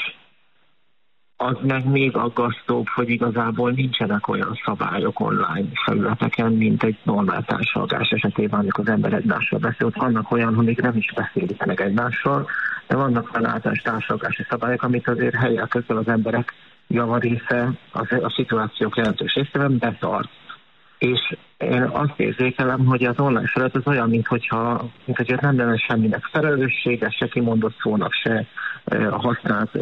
[SPEAKER 8] az meg még aggasztóbb, hogy igazából nincsenek olyan szabályok online felületeken, mint egy normál társalgás esetében, amikor az ember egymással beszél. Ott vannak olyan, hogy még nem is beszélik meg egymással, de vannak olyan általános társalgási szabályok, amit azért helyel közben az emberek javarésze, a szituációk jelentős részében betart. És én azt érzékelem, hogy az online felület az olyan, mint hogyha, mint hogyha nem lenne semminek felelőssége, se kimondott szónak, se a használt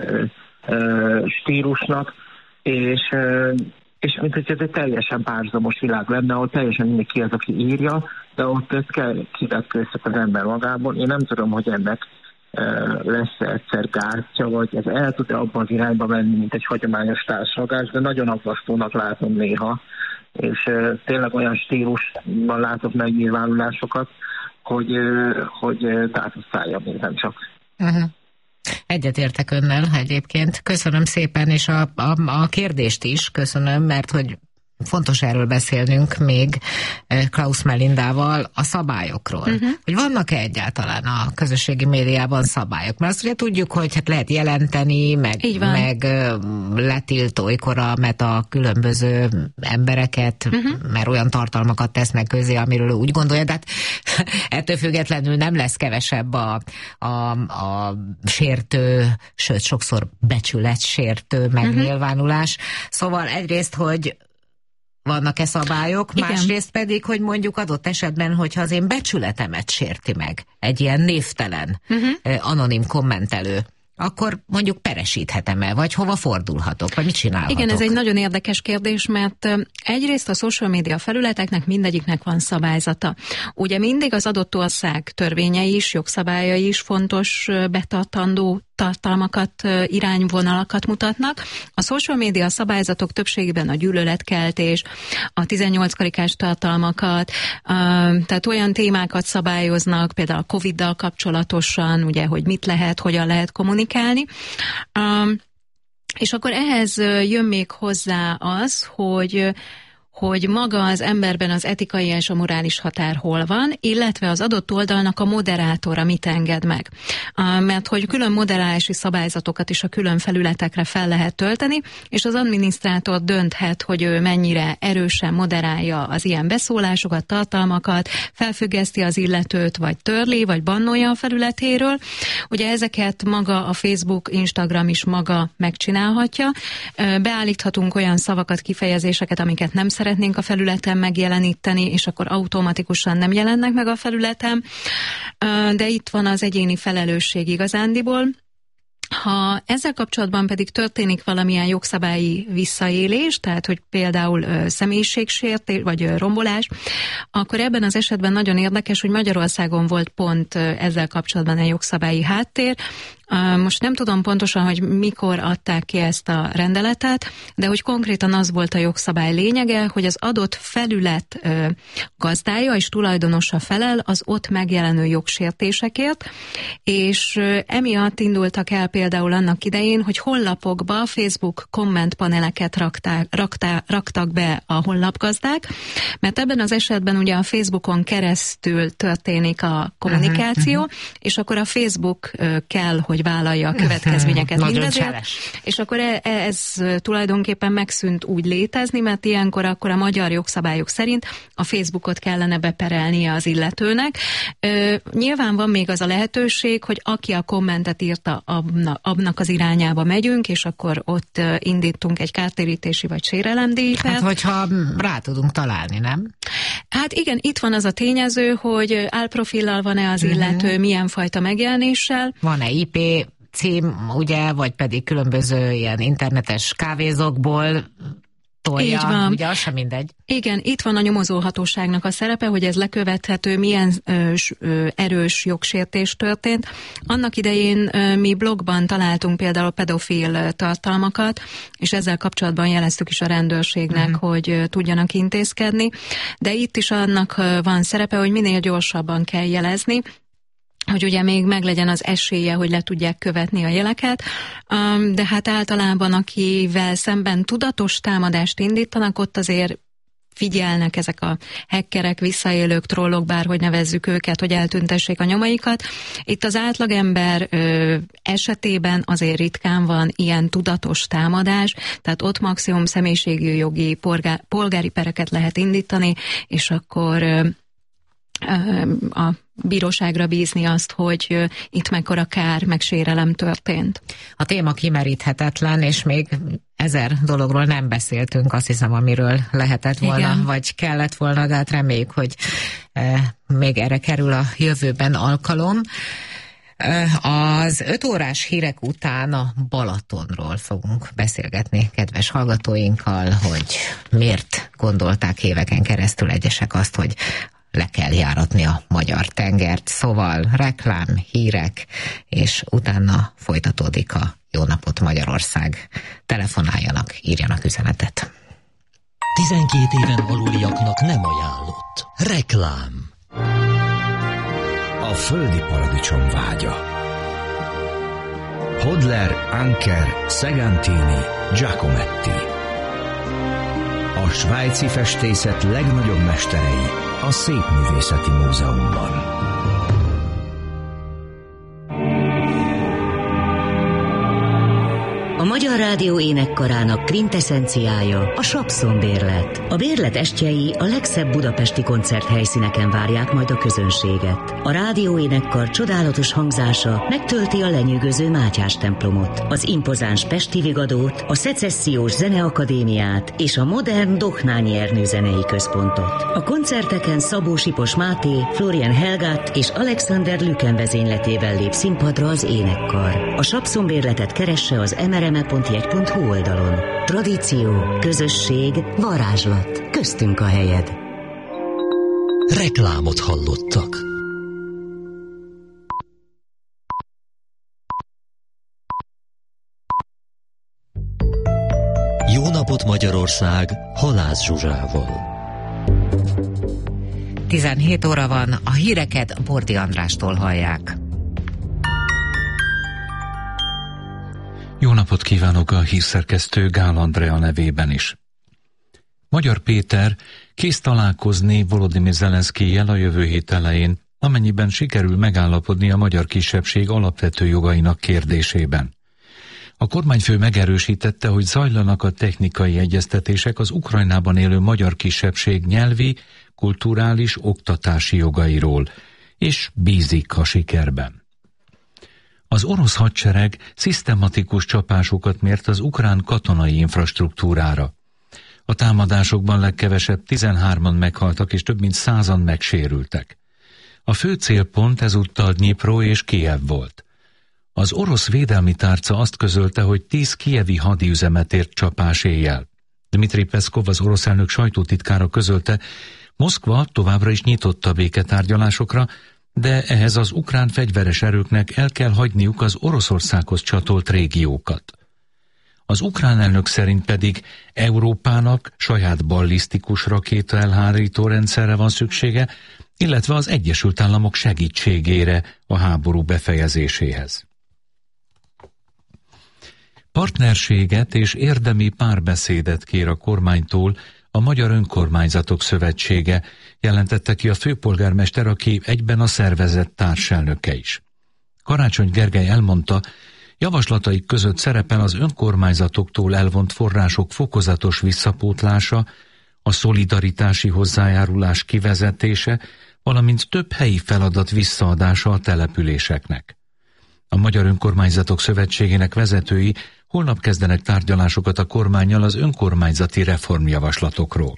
[SPEAKER 8] stílusnak, és, és mint hogy ez egy teljesen párhuzamos világ lenne, ahol teljesen mindenki az, aki írja, de ott ezt kell kivetkőztet az ember magából. Én nem tudom, hogy ennek lesz egyszer gátja, vagy ez el tud-e abban az irányba menni, mint egy hagyományos társalgás, de nagyon aggasztónak látom néha, és tényleg olyan stílusban látok megnyilvánulásokat, hogy, hogy tátuszálja még nem csak.
[SPEAKER 2] Uh-huh. Egyetértek önnel egyébként. Köszönöm szépen, és a, a, a kérdést is köszönöm, mert hogy fontos erről beszélnünk még Klaus Melindával a szabályokról. Uh-huh. Hogy vannak-e egyáltalán a közösségi médiában szabályok? Mert azt ugye tudjuk, hogy hát lehet jelenteni, meg, meg letilt olykor a Meta különböző embereket, uh-huh. mert olyan tartalmakat tesznek közé, amiről úgy gondolja, de hát ettől függetlenül nem lesz kevesebb a, a, a sértő, sőt sokszor becsületsértő megnyilvánulás. Uh-huh. Szóval egyrészt, hogy vannak-e szabályok,
[SPEAKER 1] Igen.
[SPEAKER 2] Másrészt pedig, hogy mondjuk adott esetben, hogyha az én becsületemet sérti meg egy ilyen névtelen, uh-huh. anonim kommentelő, akkor mondjuk peresíthetem-e, vagy hova fordulhatok, vagy mit csinálhatok?
[SPEAKER 1] Igen, ez egy nagyon érdekes kérdés, mert egyrészt a social media felületeknek mindegyiknek van szabályzata. Ugye mindig az adott ország törvényei is, jogszabályai is fontos betartandó tartalmakat, irányvonalakat mutatnak. A social media szabályzatok többségében a gyűlöletkeltés, a tizennyolc karikás tartalmakat, tehát olyan témákat szabályoznak, például a Coviddal kapcsolatosan, ugye, hogy mit lehet, hogyan lehet kommunikálni. És akkor ehhez jön még hozzá az, hogy hogy maga az emberben az etikai és a morális határ hol van, illetve az adott oldalnak a moderátora mit enged meg. Mert hogy külön moderálási szabályzatokat is a külön felületekre fel lehet tölteni, és az adminisztrátor dönthet, hogy ő mennyire erősen moderálja az ilyen beszólásokat, tartalmakat, felfüggeszti az illetőt, vagy törli, vagy bannolja a felületéről. Ugye ezeket maga a Facebook, Instagram is maga megcsinálhatja. Beállíthatunk olyan szavakat, kifejezéseket, amiket nem szeretnénk szeretnénk a felületen megjeleníteni, és akkor automatikusan nem jelennek meg a felületen, de itt van az egyéni felelősség igazándiból. Ha ezzel kapcsolatban pedig történik valamilyen jogszabályi visszaélés, tehát hogy például ö, személyiségsértés vagy ö, rombolás, akkor ebben az esetben nagyon érdekes, hogy Magyarországon volt pont ö, ezzel kapcsolatban egy jogszabályi háttér. Most nem tudom pontosan, hogy mikor adták ki ezt a rendeletet, de hogy konkrétan az volt a jogszabály lényege, hogy az adott felület ö, gazdája és tulajdonosa felel az ott megjelenő jogsértésekért, és ö, emiatt indultak el például annak idején, hogy honlapokba Facebook kommentpaneleket rakták, raktá, raktak be a honlapgazdák, mert ebben az esetben ugye a Facebookon keresztül történik a kommunikáció, uh-huh, uh-huh. és akkor a Facebook ö, kell, hogy vállalja a következményeket mindezért, és akkor ez tulajdonképpen megszűnt úgy létezni, mert ilyenkor akkor a magyar jogszabályok szerint a Facebookot kellene beperelnie az illetőnek. Nyilván van még az a lehetőség, hogy aki a kommentet írta, abnak az irányába megyünk, és akkor ott indítunk egy kártérítési vagy sérelemdíjat.
[SPEAKER 2] Hát, hogyha rá tudunk találni, nem?
[SPEAKER 1] Hát igen, itt van az a tényező, hogy álprofillal van-e az illető, uh-huh. milyen fajta megjelenéssel.
[SPEAKER 2] Van-e I P cím, ugye, vagy pedig különböző ilyen internetes kávézókból tolja, ugye az sem mindegy.
[SPEAKER 1] Igen, itt van a nyomozóhatóságnak a szerepe, hogy ez lekövethető, milyen ö, ö, erős jogsértés történt. Annak idején ö, mi blogban találtunk például pedofil tartalmakat, és ezzel kapcsolatban jeleztük is a rendőrségnek, uh-huh. hogy ö, tudjanak intézkedni, de itt is annak ö, van szerepe, hogy minél gyorsabban kell jelezni, hogy ugye még meglegyen az esélye, hogy le tudják követni a jeleket, de hát általában akivel szemben tudatos támadást indítanak, ott azért figyelnek ezek a hackerek, visszaélők, trollok, bárhogy nevezzük őket, hogy eltüntessék a nyomaikat. Itt az átlagember ö, esetében azért ritkán van ilyen tudatos támadás, tehát ott maximum személyiségi jogi polgár, polgári pereket lehet indítani, és akkor ö, a bíróságra bízni azt, hogy itt mekkora kár, meg sérelem történt.
[SPEAKER 2] A téma kimeríthetetlen, és még ezer dologról nem beszéltünk, azt hiszem, amiről lehetett volna, igen. vagy kellett volna, de hát reméljük, hogy e, még erre kerül a jövőben alkalom. Az öt órás hírek után a Balatonról fogunk beszélgetni kedves hallgatóinkkal, hogy miért gondolták éveken keresztül egyesek azt, hogy le kell járatni a magyar tengert, szóval reklám, hírek, és utána folytatódik a Jó napot Magyarország. Telefonáljanak, írjanak üzenetet.
[SPEAKER 4] tizenkét éven aluliaknak nem ajánlott. Reklám.
[SPEAKER 9] A földi paradicsom vágya. Hodler, Anker, Segantini, Giacometti. A svájci festészet legnagyobb mesterei a Szépművészeti Múzeumban.
[SPEAKER 10] A Magyar Rádió énekkarának kvintessenciája a Sapszon-bérlet. A bérlet estjei a legszebb budapesti koncerthelyszíneken várják majd a közönséget. A rádió énekkar csodálatos hangzása megtölti a lenyűgöző Mátyás templomot, az impozáns Pesti Vigadót, a Szecessziós Zeneakadémiát és a modern Dohnányi Ernő zenei központot. A koncerteken Szabó Sipos Máté, Florian Helgát és Alexander Lüken vezényletével lép színpadra az énekkar. A Sapszon-bérletet keresse az em er em e pont jegy pont hu oldalon. Tradíció, közösség, varázslat. Köztünk a helyed.
[SPEAKER 4] Reklámot hallottak. Jó napot Magyarország, Halász Zsuzsával.
[SPEAKER 2] tizenhét óra van, a híreket Bordi Andrástól hallják.
[SPEAKER 3] Jó napot kívánok a hírszerkesztő Gál Andrea nevében is. Magyar Péter kész találkozni Volodymyr Zelenszkijjel a jövő hét elején, amennyiben sikerül megállapodni a magyar kisebbség alapvető jogainak kérdésében. A kormányfő megerősítette, hogy zajlanak a technikai egyeztetések az Ukrajnában élő magyar kisebbség nyelvi, kulturális, oktatási jogairól, és bízik a sikerben. Az orosz hadsereg szisztematikus csapásokat mért az ukrán katonai infrastruktúrára. A támadásokban legkevesebb tizenhárman meghaltak és több mint százan megsérültek. A fő célpont ezúttal Dnyipro és Kijev volt. Az orosz védelmi tárca azt közölte, hogy tíz kijevi hadiüzemet ért csapás éjjel. Dmitri Peszkov, az orosz elnök sajtótitkára közölte, Moszkva továbbra is nyitott a béketárgyalásokra, de ehhez az ukrán fegyveres erőknek el kell hagyniuk az Oroszországhoz csatolt régiókat. Az ukrán elnök szerint pedig Európának saját ballisztikus rakéta elhárító rendszerre van szüksége, illetve az Egyesült Államok segítségére a háború befejezéséhez. Partnerséget és érdemi párbeszédet kér a kormánytól a Magyar Önkormányzatok Szövetsége, jelentette ki a főpolgármester, aki egyben a szervezet társelnöke is. Karácsony Gergely elmondta, javaslataik között szerepel az önkormányzatoktól elvont források fokozatos visszapótlása, a szolidaritási hozzájárulás kivezetése, valamint több helyi feladat visszaadása a településeknek. A Magyar Önkormányzatok Szövetségének vezetői holnap kezdenek tárgyalásokat a kormánnyal az önkormányzati reformjavaslatokról.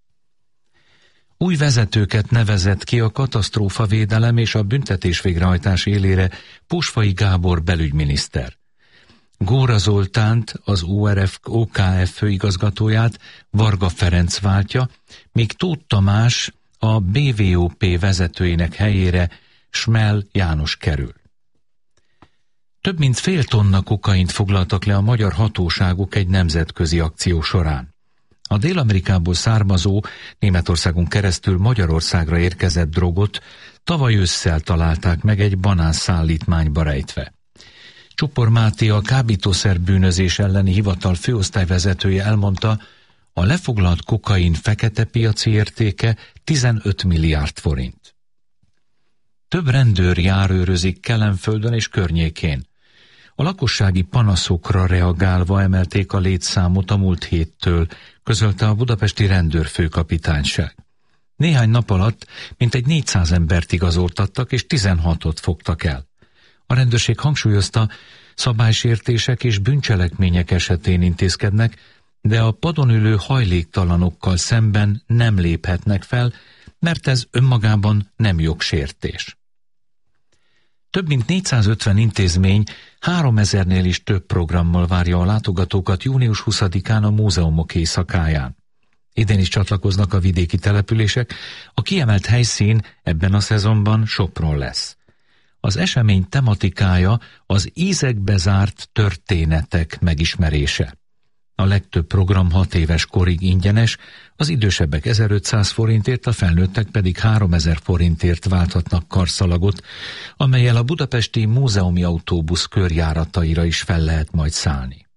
[SPEAKER 3] Új vezetőket nevezett ki a katasztrófavédelem és a büntetés végrehajtás élére Pusfai Gábor belügyminiszter. Góra Zoltánt, az o er ef o ká ef főigazgatóját Varga Ferenc váltja, míg Tóth Tamás a bé vé o pé vezetőinek helyére Smel János kerül. Több mint fél tonna kokaint foglaltak le a magyar hatóságok egy nemzetközi akció során. A Dél-Amerikából származó, Németországon keresztül Magyarországra érkezett drogot tavaly ősszel találták meg egy banánszállítmányba rejtve. Csupor Máté, a kábítószer bűnözés elleni hivatal főosztályvezetője elmondta, a lefoglalt kokain fekete piaci értéke tizenöt milliárd forint. Több rendőr járőrözik Kelenföldön és környékén. A lakossági panaszokra reagálva emelték a létszámot a múlt héttől, közölte a budapesti rendőrfőkapitányság. Néhány nap alatt mintegy négyszáz embert igazoltattak és tizenhatot fogtak el. A rendőrség hangsúlyozta, szabálysértések és bűncselekmények esetén intézkednek, de a padon ülő hajléktalanokkal szemben nem léphetnek fel, mert ez önmagában nem jogsértés. Több mint négyszázötven intézmény háromezernél is több programmal várja a látogatókat június huszadikán a múzeumok éjszakáján. Idén is csatlakoznak a vidéki települések, a kiemelt helyszín ebben a szezonban Sopron lesz. Az esemény tematikája az ízekbe zárt történetek megismerése. A legtöbb program hat éves korig ingyenes, az idősebbek ezerötszáz forintért, a felnőttek pedig háromezer forintért válthatnak karszalagot, amellyel a budapesti múzeumi autóbusz körjárataira is fel lehet majd szállni.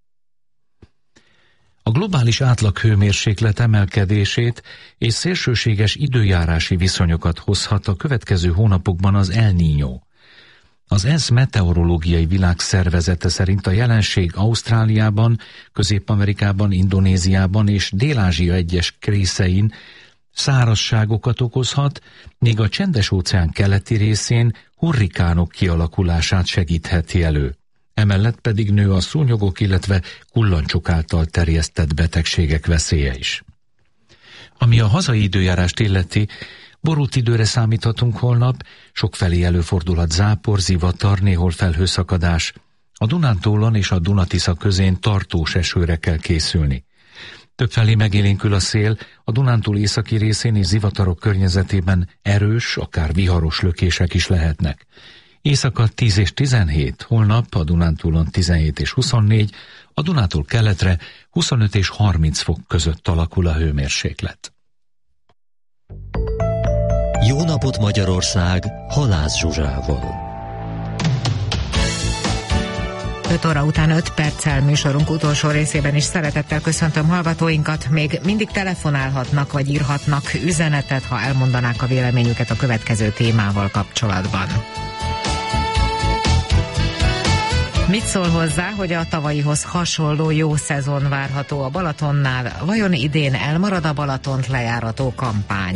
[SPEAKER 3] A globális átlaghőmérséklet emelkedését és szélsőséges időjárási viszonyokat hozhat a következő hónapokban az El Niño. Az ENSZ meteorológiai világszervezete szerint a jelenség Ausztráliában, Közép-Amerikában, Indonéziában és Dél-Ázsia egyes részein szárazságokat okozhat, míg a Csendes-óceán keleti részén hurrikánok kialakulását segítheti elő. Emellett pedig nő a szúnyogok, illetve kullancsok által terjesztett betegségek veszélye is. Ami a hazai időjárást illeti, borult időre számíthatunk holnap, sokfelé előfordulhat zápor, zivatar, néhol felhőszakadás. A Dunántúlon és a Duna-Tisza közén tartós esőre kell készülni. Többfelé megélénkül a szél, a Dunántúl északi részén és zivatarok környezetében erős, akár viharos lökések is lehetnek. Éjszaka tíz és tizenhét, holnap a Dunántúlon tizenhét és huszonnégy, a Dunától keletre huszonöt és harminc fok között alakul a hőmérséklet.
[SPEAKER 4] Jó napot Magyarország, Halász Zsuzsával.
[SPEAKER 2] öt óra után öt perccel műsorunk utolsó részében is szeretettel köszöntöm hallgatóinkat. Még mindig telefonálhatnak vagy írhatnak üzenetet, ha elmondanák a véleményüket a következő témával kapcsolatban. Mit szól hozzá, hogy a tavalyihoz hasonló jó szezon várható a Balatonnál? Vajon idén elmarad a Balatont lejárató kampány?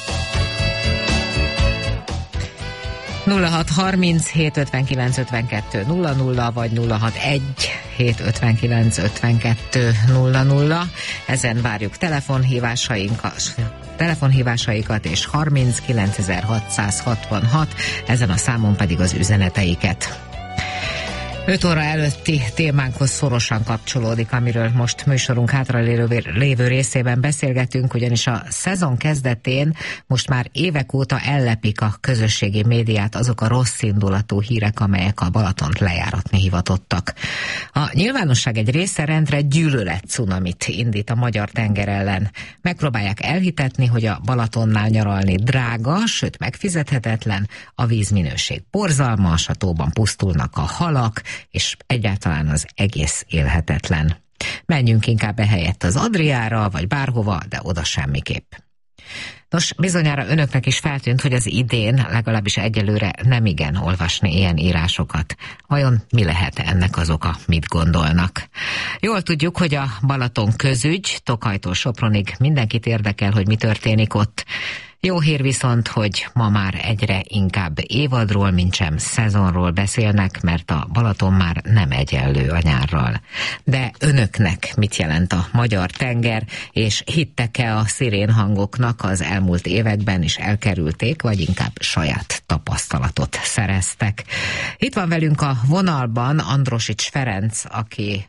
[SPEAKER 2] nulla hat harminchét ötvenkilenc ötvenkettő nulla nulla vagy nulla hat egy hét ötvenkilenc ötvenkettő nulla nulla. Ezen várjuk telefonhívásainkat, telefonhívásaikat és harminckilencezer-hatszázhatvanhat, ezen a számon pedig az üzeneteiket. öt óra előtti témánkhoz szorosan kapcsolódik, amiről most műsorunk hátralévő lévő részében beszélgetünk, ugyanis a szezon kezdetén most már évek óta ellepik a közösségi médiát azok a rossz indulatú hírek, amelyek a Balatont lejáratni hivatottak. A nyilvánosság egy része rendre gyűlölet cunamit indít a magyar tenger ellen. Megpróbálják elhitetni, hogy a Balatonnál nyaralni drága, sőt megfizethetetlen, a vízminőség borzalmas, a tóban pusztulnak a halak, és egyáltalán az egész élhetetlen. Menjünk inkább ehelyett az Adriára, vagy bárhova, de oda semmiképp. Nos, bizonyára önöknek is feltűnt, hogy az idén legalábbis egyelőre nem igen olvasni ilyen írásokat. Vajon mi lehet ennek az oka, mit gondolnak? Jól tudjuk, hogy a Balaton közügy, Tokajtól Sopronig mindenkit érdekel, hogy mi történik ott. Jó hír viszont, hogy ma már egyre inkább évadról, mintsem szezonról beszélnek, mert a Balaton már nem egyenlő a nyárral. De önöknek mit jelent a magyar tenger, és hittek-e a szirénhangoknak az elmúlt években is elkerülték, vagy inkább saját tapasztalatot szereztek? Itt van velünk a vonalban Androsics Ferenc, aki...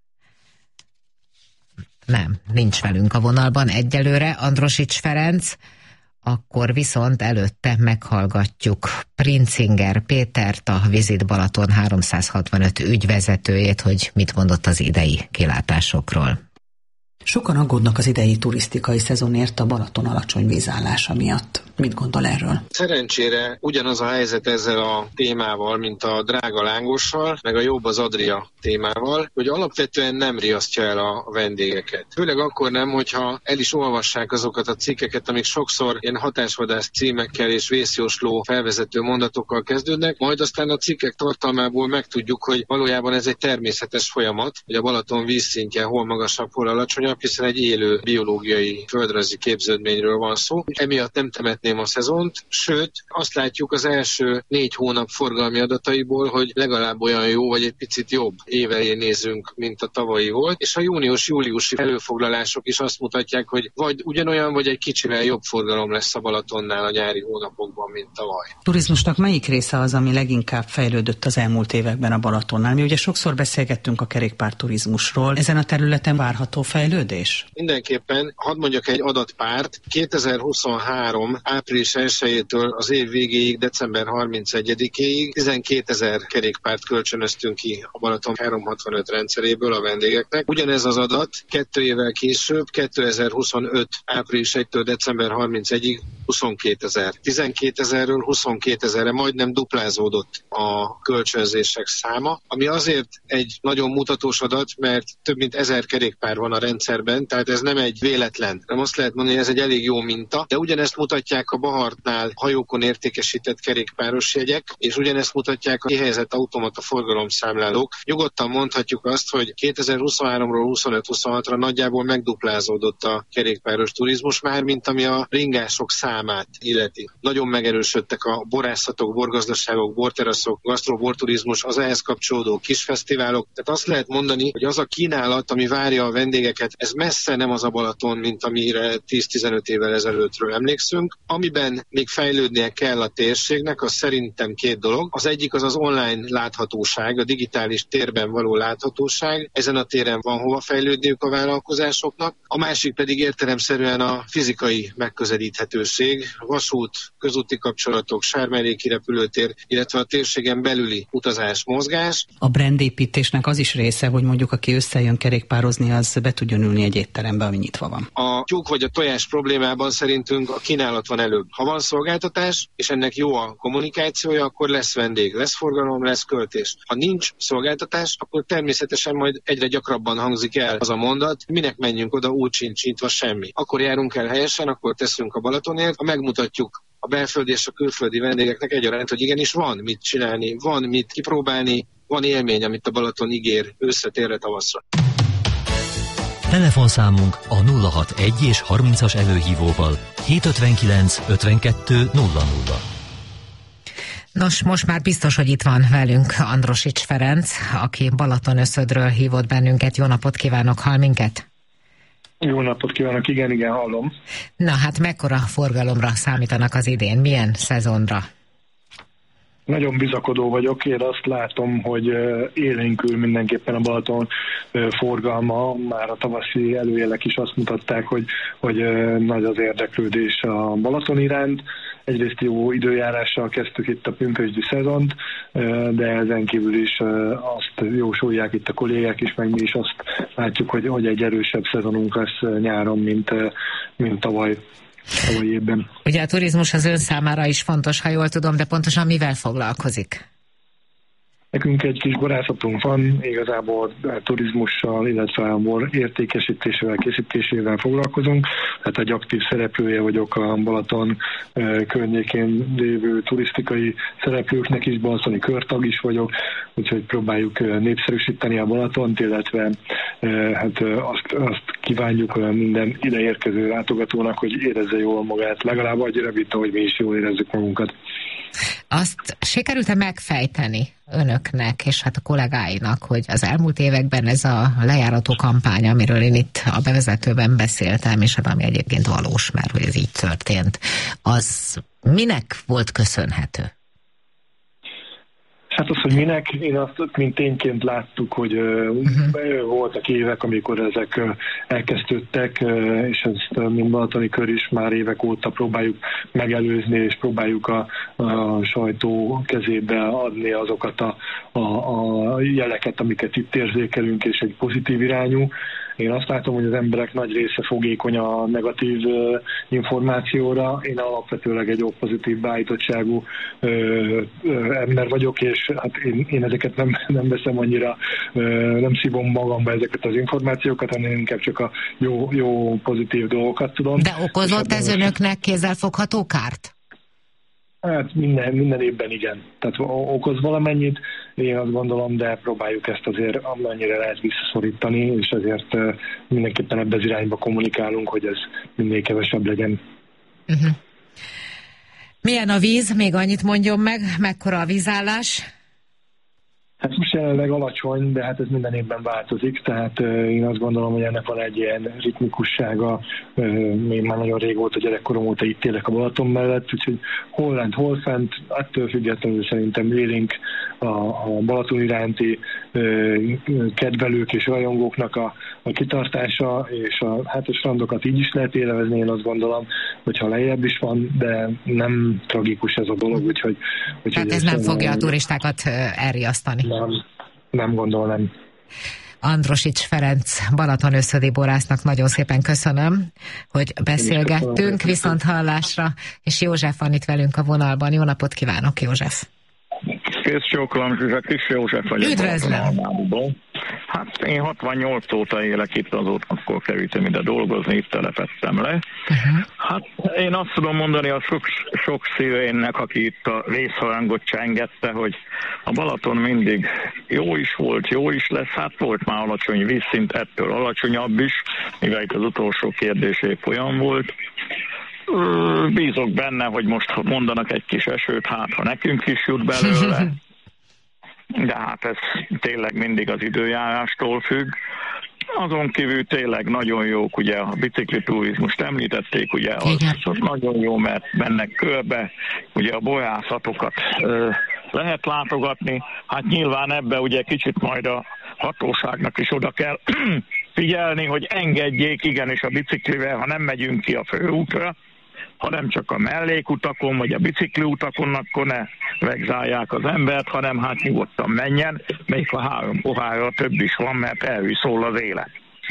[SPEAKER 2] Nem, nincs velünk a vonalban egyelőre Androsics Ferenc. Akkor viszont előtte meghallgatjuk Princinger Pétert, a Visit Balaton háromszázhatvanöt ügyvezetőjét, hogy mit mondott az idei kilátásokról.
[SPEAKER 11] Sokan aggódnak az idei turisztikai szezonért a Balaton alacsony vízállása miatt. Mit gondol erről?
[SPEAKER 12] Szerencsére ugyanaz a helyzet ezzel a témával, mint a drága lángossal, meg a jobb az Adria témával, hogy alapvetően nem riasztja el a vendégeket. Főleg akkor nem, hogyha el is olvassák azokat a cikkeket, amik sokszor ilyen hatásvadász címekkel és vészjósló felvezető mondatokkal kezdődnek, majd aztán a cikkek tartalmából megtudjuk, hogy valójában ez egy természetes folyamat, hogy a Balaton vízszintje hol magasabb, hol alacsonyabb, hiszen egy élő biológiai földrajzi képződményről van szó. Emiatt nem temetném a szezont, sőt, azt látjuk az első négy hónap forgalmi adataiból, hogy legalább olyan jó, vagy egy picit jobb évelé nézünk, mint a tavalyi volt, és a június-júliusi előfoglalások is azt mutatják, hogy vagy ugyanolyan, vagy egy kicsivel jobb forgalom lesz a Balatonnál a nyári hónapokban, mint tavaly.
[SPEAKER 11] Turizmusnak melyik része az, ami leginkább fejlődött az elmúlt években a Balatonnál? Mi ugye sokszor beszélgettünk a kerékpárturizmusról. Ezen a területen várható fejlődés?
[SPEAKER 12] Mindenképpen, hadd mondjak egy adatpárt. kétezer-huszonhárom április elsejétől az év végéig, december harmincegyedikéig tizenkétezer kerékpárt kölcsönöztünk ki a Balaton háromszázhatvanöt rendszeréből a vendégeknek. Ugyanez az adat kettő évvel később, kétezer-huszonöt április elsejétől december harmincegyedikéig huszonkétezer. tizenkétezerről huszonkétezerre majdnem duplázódott a kölcsönzések száma, ami azért egy nagyon mutatós adat, mert több mint ezer kerékpár van a rendszerben, tehát ez nem egy véletlen. Nem azt lehet mondani, hogy ez egy elég jó minta, de ugyanezt mutatják a Bahartnál hajókon értékesített kerékpáros jegyek, és ugyanezt mutatják a kihelyezett automata forgalomszámlálók. Nyugodtan mondhatjuk azt, hogy kétezer-huszonháromról huszonöt-huszonhatra nagyjából megduplázódott a kerékpáros turizmus már, mint ami a ringások számát illeti. Nagyon megerősödtek a borászatok, borgazdaságok, borteraszok, gasztroborturizmus, az ehhez kapcsolódó kisfesztiválok. Tehát azt lehet mondani, hogy az a kínálat, ami várja a vendégeket, ez messze nem az a Balaton, mint amire tíz-tizenöt évvel ezelőttről emlékszünk. Amiben még fejlődnie kell a térségnek, az szerintem két dolog. Az egyik az az online láthatóság, a digitális térben való láthatóság. Ezen a téren van hova fejlődniük a vállalkozásoknak. A másik pedig értelemszerűen a fizikai megközelíthetőség, vasút, közúti kapcsolatok, sármelléki repülőtér, illetve a térségen belüli utazás, mozgás.
[SPEAKER 11] A brandépítésnek az is része, hogy mondjuk aki összejön kerékpározni, az be tudjon ülni egy étterembe, ami nyitva van.
[SPEAKER 12] A tyúk vagy a tojás problémában szerintünk a kínálat van előbb. Ha van szolgáltatás, és ennek jó a kommunikációja, akkor lesz vendég, lesz forgalom, lesz költés. Ha nincs szolgáltatás, akkor természetesen majd egyre gyakrabban hangzik el az a mondat, minek menjünk oda, úgy sincs nyitva semmi. Akkor járunk el helyesen, akkor teszünk a Balatonért, ha megmutatjuk a belföldi és a külföldi vendégeknek egyaránt, hogy igenis van mit csinálni, van mit kipróbálni, van élmény, amit a Balaton ígér őszre, térre, tavaszra.
[SPEAKER 4] Telefonszámunk a nulla hatvanegy és harmincas előhívóval hétszázötvenkilenc ötvenkettő nulla nulla.
[SPEAKER 2] Nos, most már biztos, hogy itt van velünk Androsics Ferenc, aki Balatonöszödről hívott bennünket. Jó napot kívánok, hall minket?
[SPEAKER 5] Jó napot kívánok, igen, igen, hallom.
[SPEAKER 2] Na hát mekkora forgalomra számítanak az idén? Milyen szezonra?
[SPEAKER 5] Nagyon bizakodó vagyok, én azt látom, hogy élénkül mindenképpen a Balaton forgalma, már a tavaszi előjelek is azt mutatták, hogy, hogy nagy az érdeklődés a Balaton iránt. Egyrészt jó időjárással kezdtük itt a pünkösdi szezont, de ezen kívül is azt jósolják itt a kollégák is, meg mi is azt látjuk, hogy, hogy egy erősebb szezonunk lesz nyáron, mint, mint tavaly. Évben.
[SPEAKER 2] Ugye a turizmus az ön számára is fontos, ha jól tudom, de pontosan mivel foglalkozik?
[SPEAKER 5] Nekünk egy kis borászatunk van, igazából turizmussal, illetve a bor értékesítésével, készítésével foglalkozunk. Tehát egy aktív szereplője vagyok a Balaton környékén lévő turisztikai szereplőknek is, balatoni körtag is vagyok, úgyhogy próbáljuk népszerűsíteni a Balatont, illetve hát azt, azt kívánjuk minden ideérkező látogatónak, hogy érezze jól magát, legalább annyira, mint ahogy mi is jól érezzük magunkat.
[SPEAKER 2] Azt sikerült-e megfejteni önöknek és hát a kollégáinak, hogy az elmúlt években ez a lejárató kampány, amiről én itt a bevezetőben beszéltem, és ami egyébként valós, mert hogy ez így történt, az minek volt köszönhető?
[SPEAKER 5] Hát az, hogy minek, én azt mint tényként láttuk, hogy uh-huh. voltak évek, amikor ezek elkezdődtek, és ezt mind balatoni kör is már évek óta próbáljuk megelőzni, és próbáljuk a, a sajtó kezébe adni azokat a, a, a jeleket, amiket itt érzékelünk, és egy pozitív irányú. Én azt látom, hogy az emberek nagy része fogékony a negatív uh, információra. Én alapvetőleg egy pozitív beállítottságú uh, uh, ember vagyok, és hát én, én ezeket nem, nem veszem annyira, uh, nem szívom magamba ezeket az információkat, hanem inkább csak a jó, jó pozitív dolgokat tudom.
[SPEAKER 2] De okozott ez önöknek kézzelfogható kárt?
[SPEAKER 5] Hát minden, minden évben igen. Tehát okoz valamennyit, én azt gondolom, de próbáljuk ezt azért amennyire lehet visszaszorítani, és ezért mindenképpen ebbe az irányba kommunikálunk, hogy ez minél kevesebb legyen.
[SPEAKER 2] Uh-huh. Milyen a víz? Még annyit mondjon meg, mekkora a vízállás?
[SPEAKER 5] Hát most jelenleg alacsony, de hát ez minden évben változik, tehát uh, én azt gondolom, hogy ennek van egy ilyen ritmikussága. Uh, én már nagyon régóta, gyerekkorom óta itt élek a Balaton mellett, úgyhogy hol lent, hol fent, attól függetlenül szerintem élénk a, a Balaton iránti uh, kedvelők és rajongóknak a, a kitartása, és a, hát a strandokat így is lehet élvezni, én azt gondolom, hogyha lejjebb is van, de nem tragikus ez a dolog, úgyhogy... úgyhogy
[SPEAKER 2] tehát ez nem fogja a turistákat elriasztani.
[SPEAKER 5] Nem, nem gondolom.
[SPEAKER 2] Androsics Ferenc balatonöszödi borásznak nagyon szépen köszönöm, hogy beszélgettünk, viszont hallásra, és József van itt velünk a vonalban. Jó napot kívánok, József!
[SPEAKER 13] Kész csókolom, Zsuzsa, Kis József vagyok.
[SPEAKER 2] Üdvözlöm!
[SPEAKER 13] Hát én hatvannyolc óta élek itt, azóta akkor kerültem ide dolgozni, itt telepettem le. Uh-huh. Hát én azt tudom mondani a sok, sok szívénnek, aki itt a vészharangot csengette, hogy a Balaton mindig jó is volt, jó is lesz, hát volt már alacsony vízszint, ettől alacsonyabb is, mivel itt az utolsó kérdés épp olyan volt. Bízok benne, hogy most mondanak egy kis esőt, hát ha nekünk is jut belőle. De hát ez tényleg mindig az időjárástól függ. Azon kívül tényleg nagyon jók, ugye a bicikli-turizmust említették, ugye az, az nagyon jó, mert mennek körbe, ugye a bolyászatokat ö, lehet látogatni. Hát nyilván ebbe ugye kicsit majd a hatóságnak is oda kell figyelni, hogy engedjék igenis a biciklivel, ha nem megyünk ki a főútra, hanem csak a mellékutakon, vagy a bicikliutakon, akkor ne vegzálják az embert, hanem hát nyugodtan menjen, még a három pohárra több is van, mert elő szól az élet.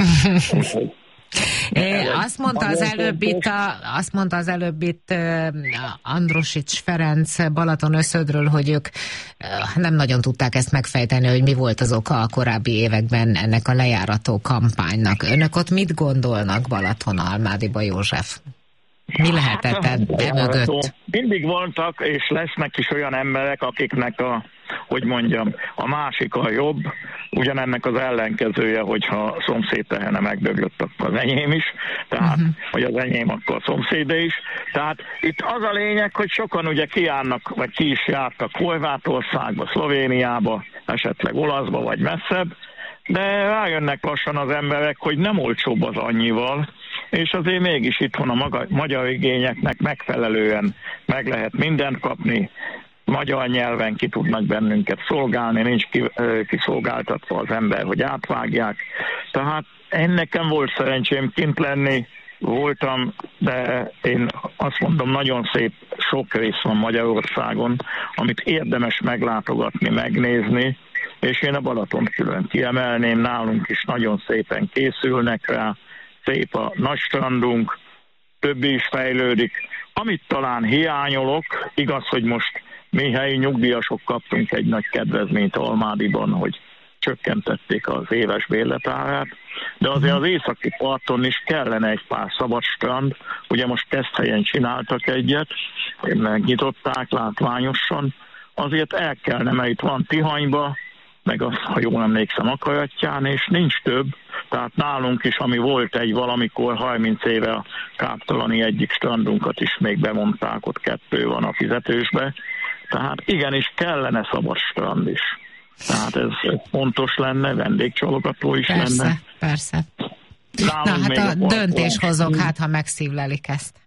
[SPEAKER 2] É, azt mondta az előbb itt, a, azt mondta az előbb itt uh, Androsics Ferenc Balatonöszödről, hogy ők uh, nem nagyon tudták ezt megfejteni, hogy mi volt az oka a korábbi években ennek a lejárató kampánynak. Önök ott mit gondolnak Balatonalmádiba, József? Mi lehetett e mögött?
[SPEAKER 13] Mindig voltak, és lesznek is olyan emberek, akiknek a, hogy mondjam, a másik a jobb, ugyanennek az ellenkezője, hogyha a szomszéd tehene megdöglött, akkor az enyém is, tehát, uh-huh. vagy az enyém, akkor a szomszédé is. Tehát itt az a lényeg, hogy sokan ugye kiállnak, vagy ki is jártak Horvátországba, Szlovéniába, esetleg Olaszba, vagy messzebb, de rájönnek lassan az emberek, hogy nem olcsóbb az annyival, és azért mégis itthon a maga, magyar igényeknek megfelelően meg lehet mindent kapni, magyar nyelven ki tudnak bennünket szolgálni, nincs kiszolgáltatva az ember, hogy átvágják. Tehát én nekem volt szerencsém kint lenni, voltam, de én azt mondom, nagyon szép sok rész van Magyarországon, amit érdemes meglátogatni, megnézni, és én a Balatont külön kiemelném, nálunk is nagyon szépen készülnek rá, szép a nagy strandunk, többi is fejlődik. Amit talán hiányolok, igaz, hogy most mi helyi nyugdíjasok kaptunk egy nagy kedvezményt Almádiban, hogy csökkentették az éves bérletárát, de azért az északi parton is kellene egy pár szabad strand, ugye most Keszthelyen csináltak egyet, megnyitották látványosan, azért el kellene, mert itt van Tihanyba, meg az, ha jól emlékszem, Akajatján, és nincs több, tehát nálunk is, ami volt egy valamikor harminc éve a Káptalani egyik strandunkat is még bevonták, ott kettő van a fizetősbe, tehát igenis kellene szabad strand is. Tehát ez, ez fontos lenne, vendégcsalogató is
[SPEAKER 2] persze,
[SPEAKER 13] lenne.
[SPEAKER 2] Persze, persze. Na hát a, a döntéshozók, hát ha megszívlelik ezt.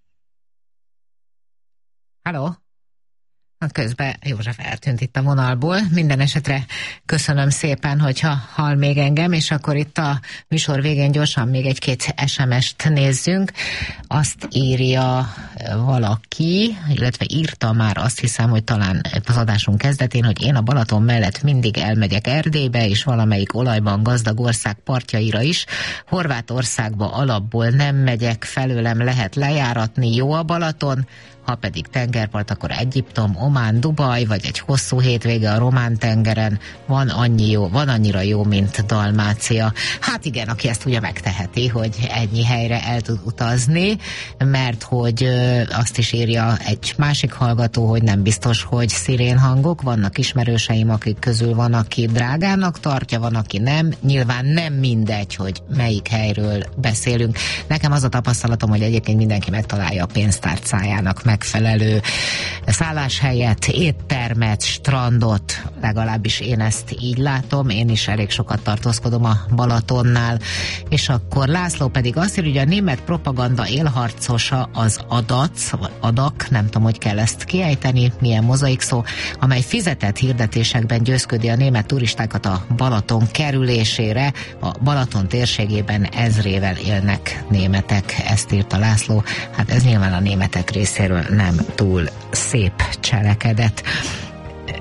[SPEAKER 2] Halló? Közben József eltűnt itt a vonalból. Minden esetre köszönöm szépen, hogyha hall még engem, és akkor itt a műsor végén gyorsan még egy-két es em est nézzünk. Azt írja valaki, illetve írta már, azt hiszem, hogy talán az adásunk kezdetén, hogy én a Balaton mellett mindig elmegyek Erdélybe, és valamelyik olajban gazdag ország partjaira is. Horvátországba alapból nem megyek, felőlem lehet lejáratni, jó a Balaton, ha pedig tengerpart, akkor Egyiptom, Omán, Dubaj, vagy egy hosszú hétvége a Román-tengeren van, annyi jó, van annyira jó, mint Dalmácia. Hát igen, aki ezt ugye megteheti, hogy ennyi helyre el tud utazni, mert hogy ö, azt is írja egy másik hallgató, hogy nem biztos, hogy szirénhangok, vannak ismerőseim, akik közül van, aki drágának tartja, van, aki nem. Nyilván nem mindegy, hogy melyik helyről beszélünk. Nekem az a tapasztalatom, hogy egyébként mindenki megtalálja a pénztárcájának megfelelő szálláshelyet, éttermet, strandot, legalábbis én ezt így látom, én is elég sokat tartózkodom a Balatonnál, és akkor László pedig azt írja, hogy a német propaganda élharcosa az adac, vagy adak, nem tudom, hogy kell ezt kiejteni, milyen mozaik szó, amely fizetett hirdetésekben győzködi a német turistákat a Balaton kerülésére, a Balaton térségében ezrével élnek németek, ezt írta László, hát ez nyilván a németek részéről nem túl szép cselekedet.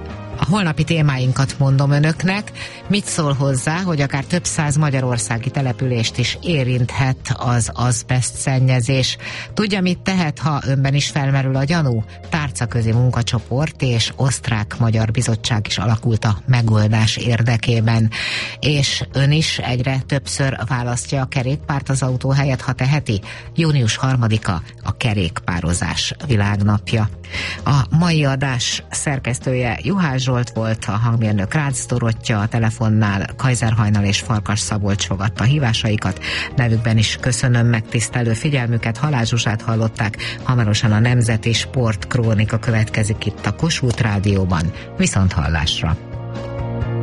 [SPEAKER 2] holnapi témáinkat mondom önöknek. Mit szól hozzá, hogy akár több száz magyarországi települést is érinthet az azbeszt szennyezés? Tudja, mit tehet, ha önben is felmerül a gyanú? Tárcaközi munkacsoport és osztrák-magyar bizottság is alakult a megoldás érdekében. És ön is egyre többször választja a kerékpárt az autó helyett, ha teheti? június harmadika a kerékpározás világnapja. A mai adás szerkesztője Juhász Zsolt volt, a hangmérnök Rácz Dorottya, a telefonnál Kajzer Hajnal és Farkas Szabolcs fogadta hívásaikat. Nevükben is köszönöm megtisztelő figyelmüket. Halász Zsuzsát hallották, hamarosan a Nemzeti Sport Krónika következik itt a Kossuth Rádióban. Viszont hallásra!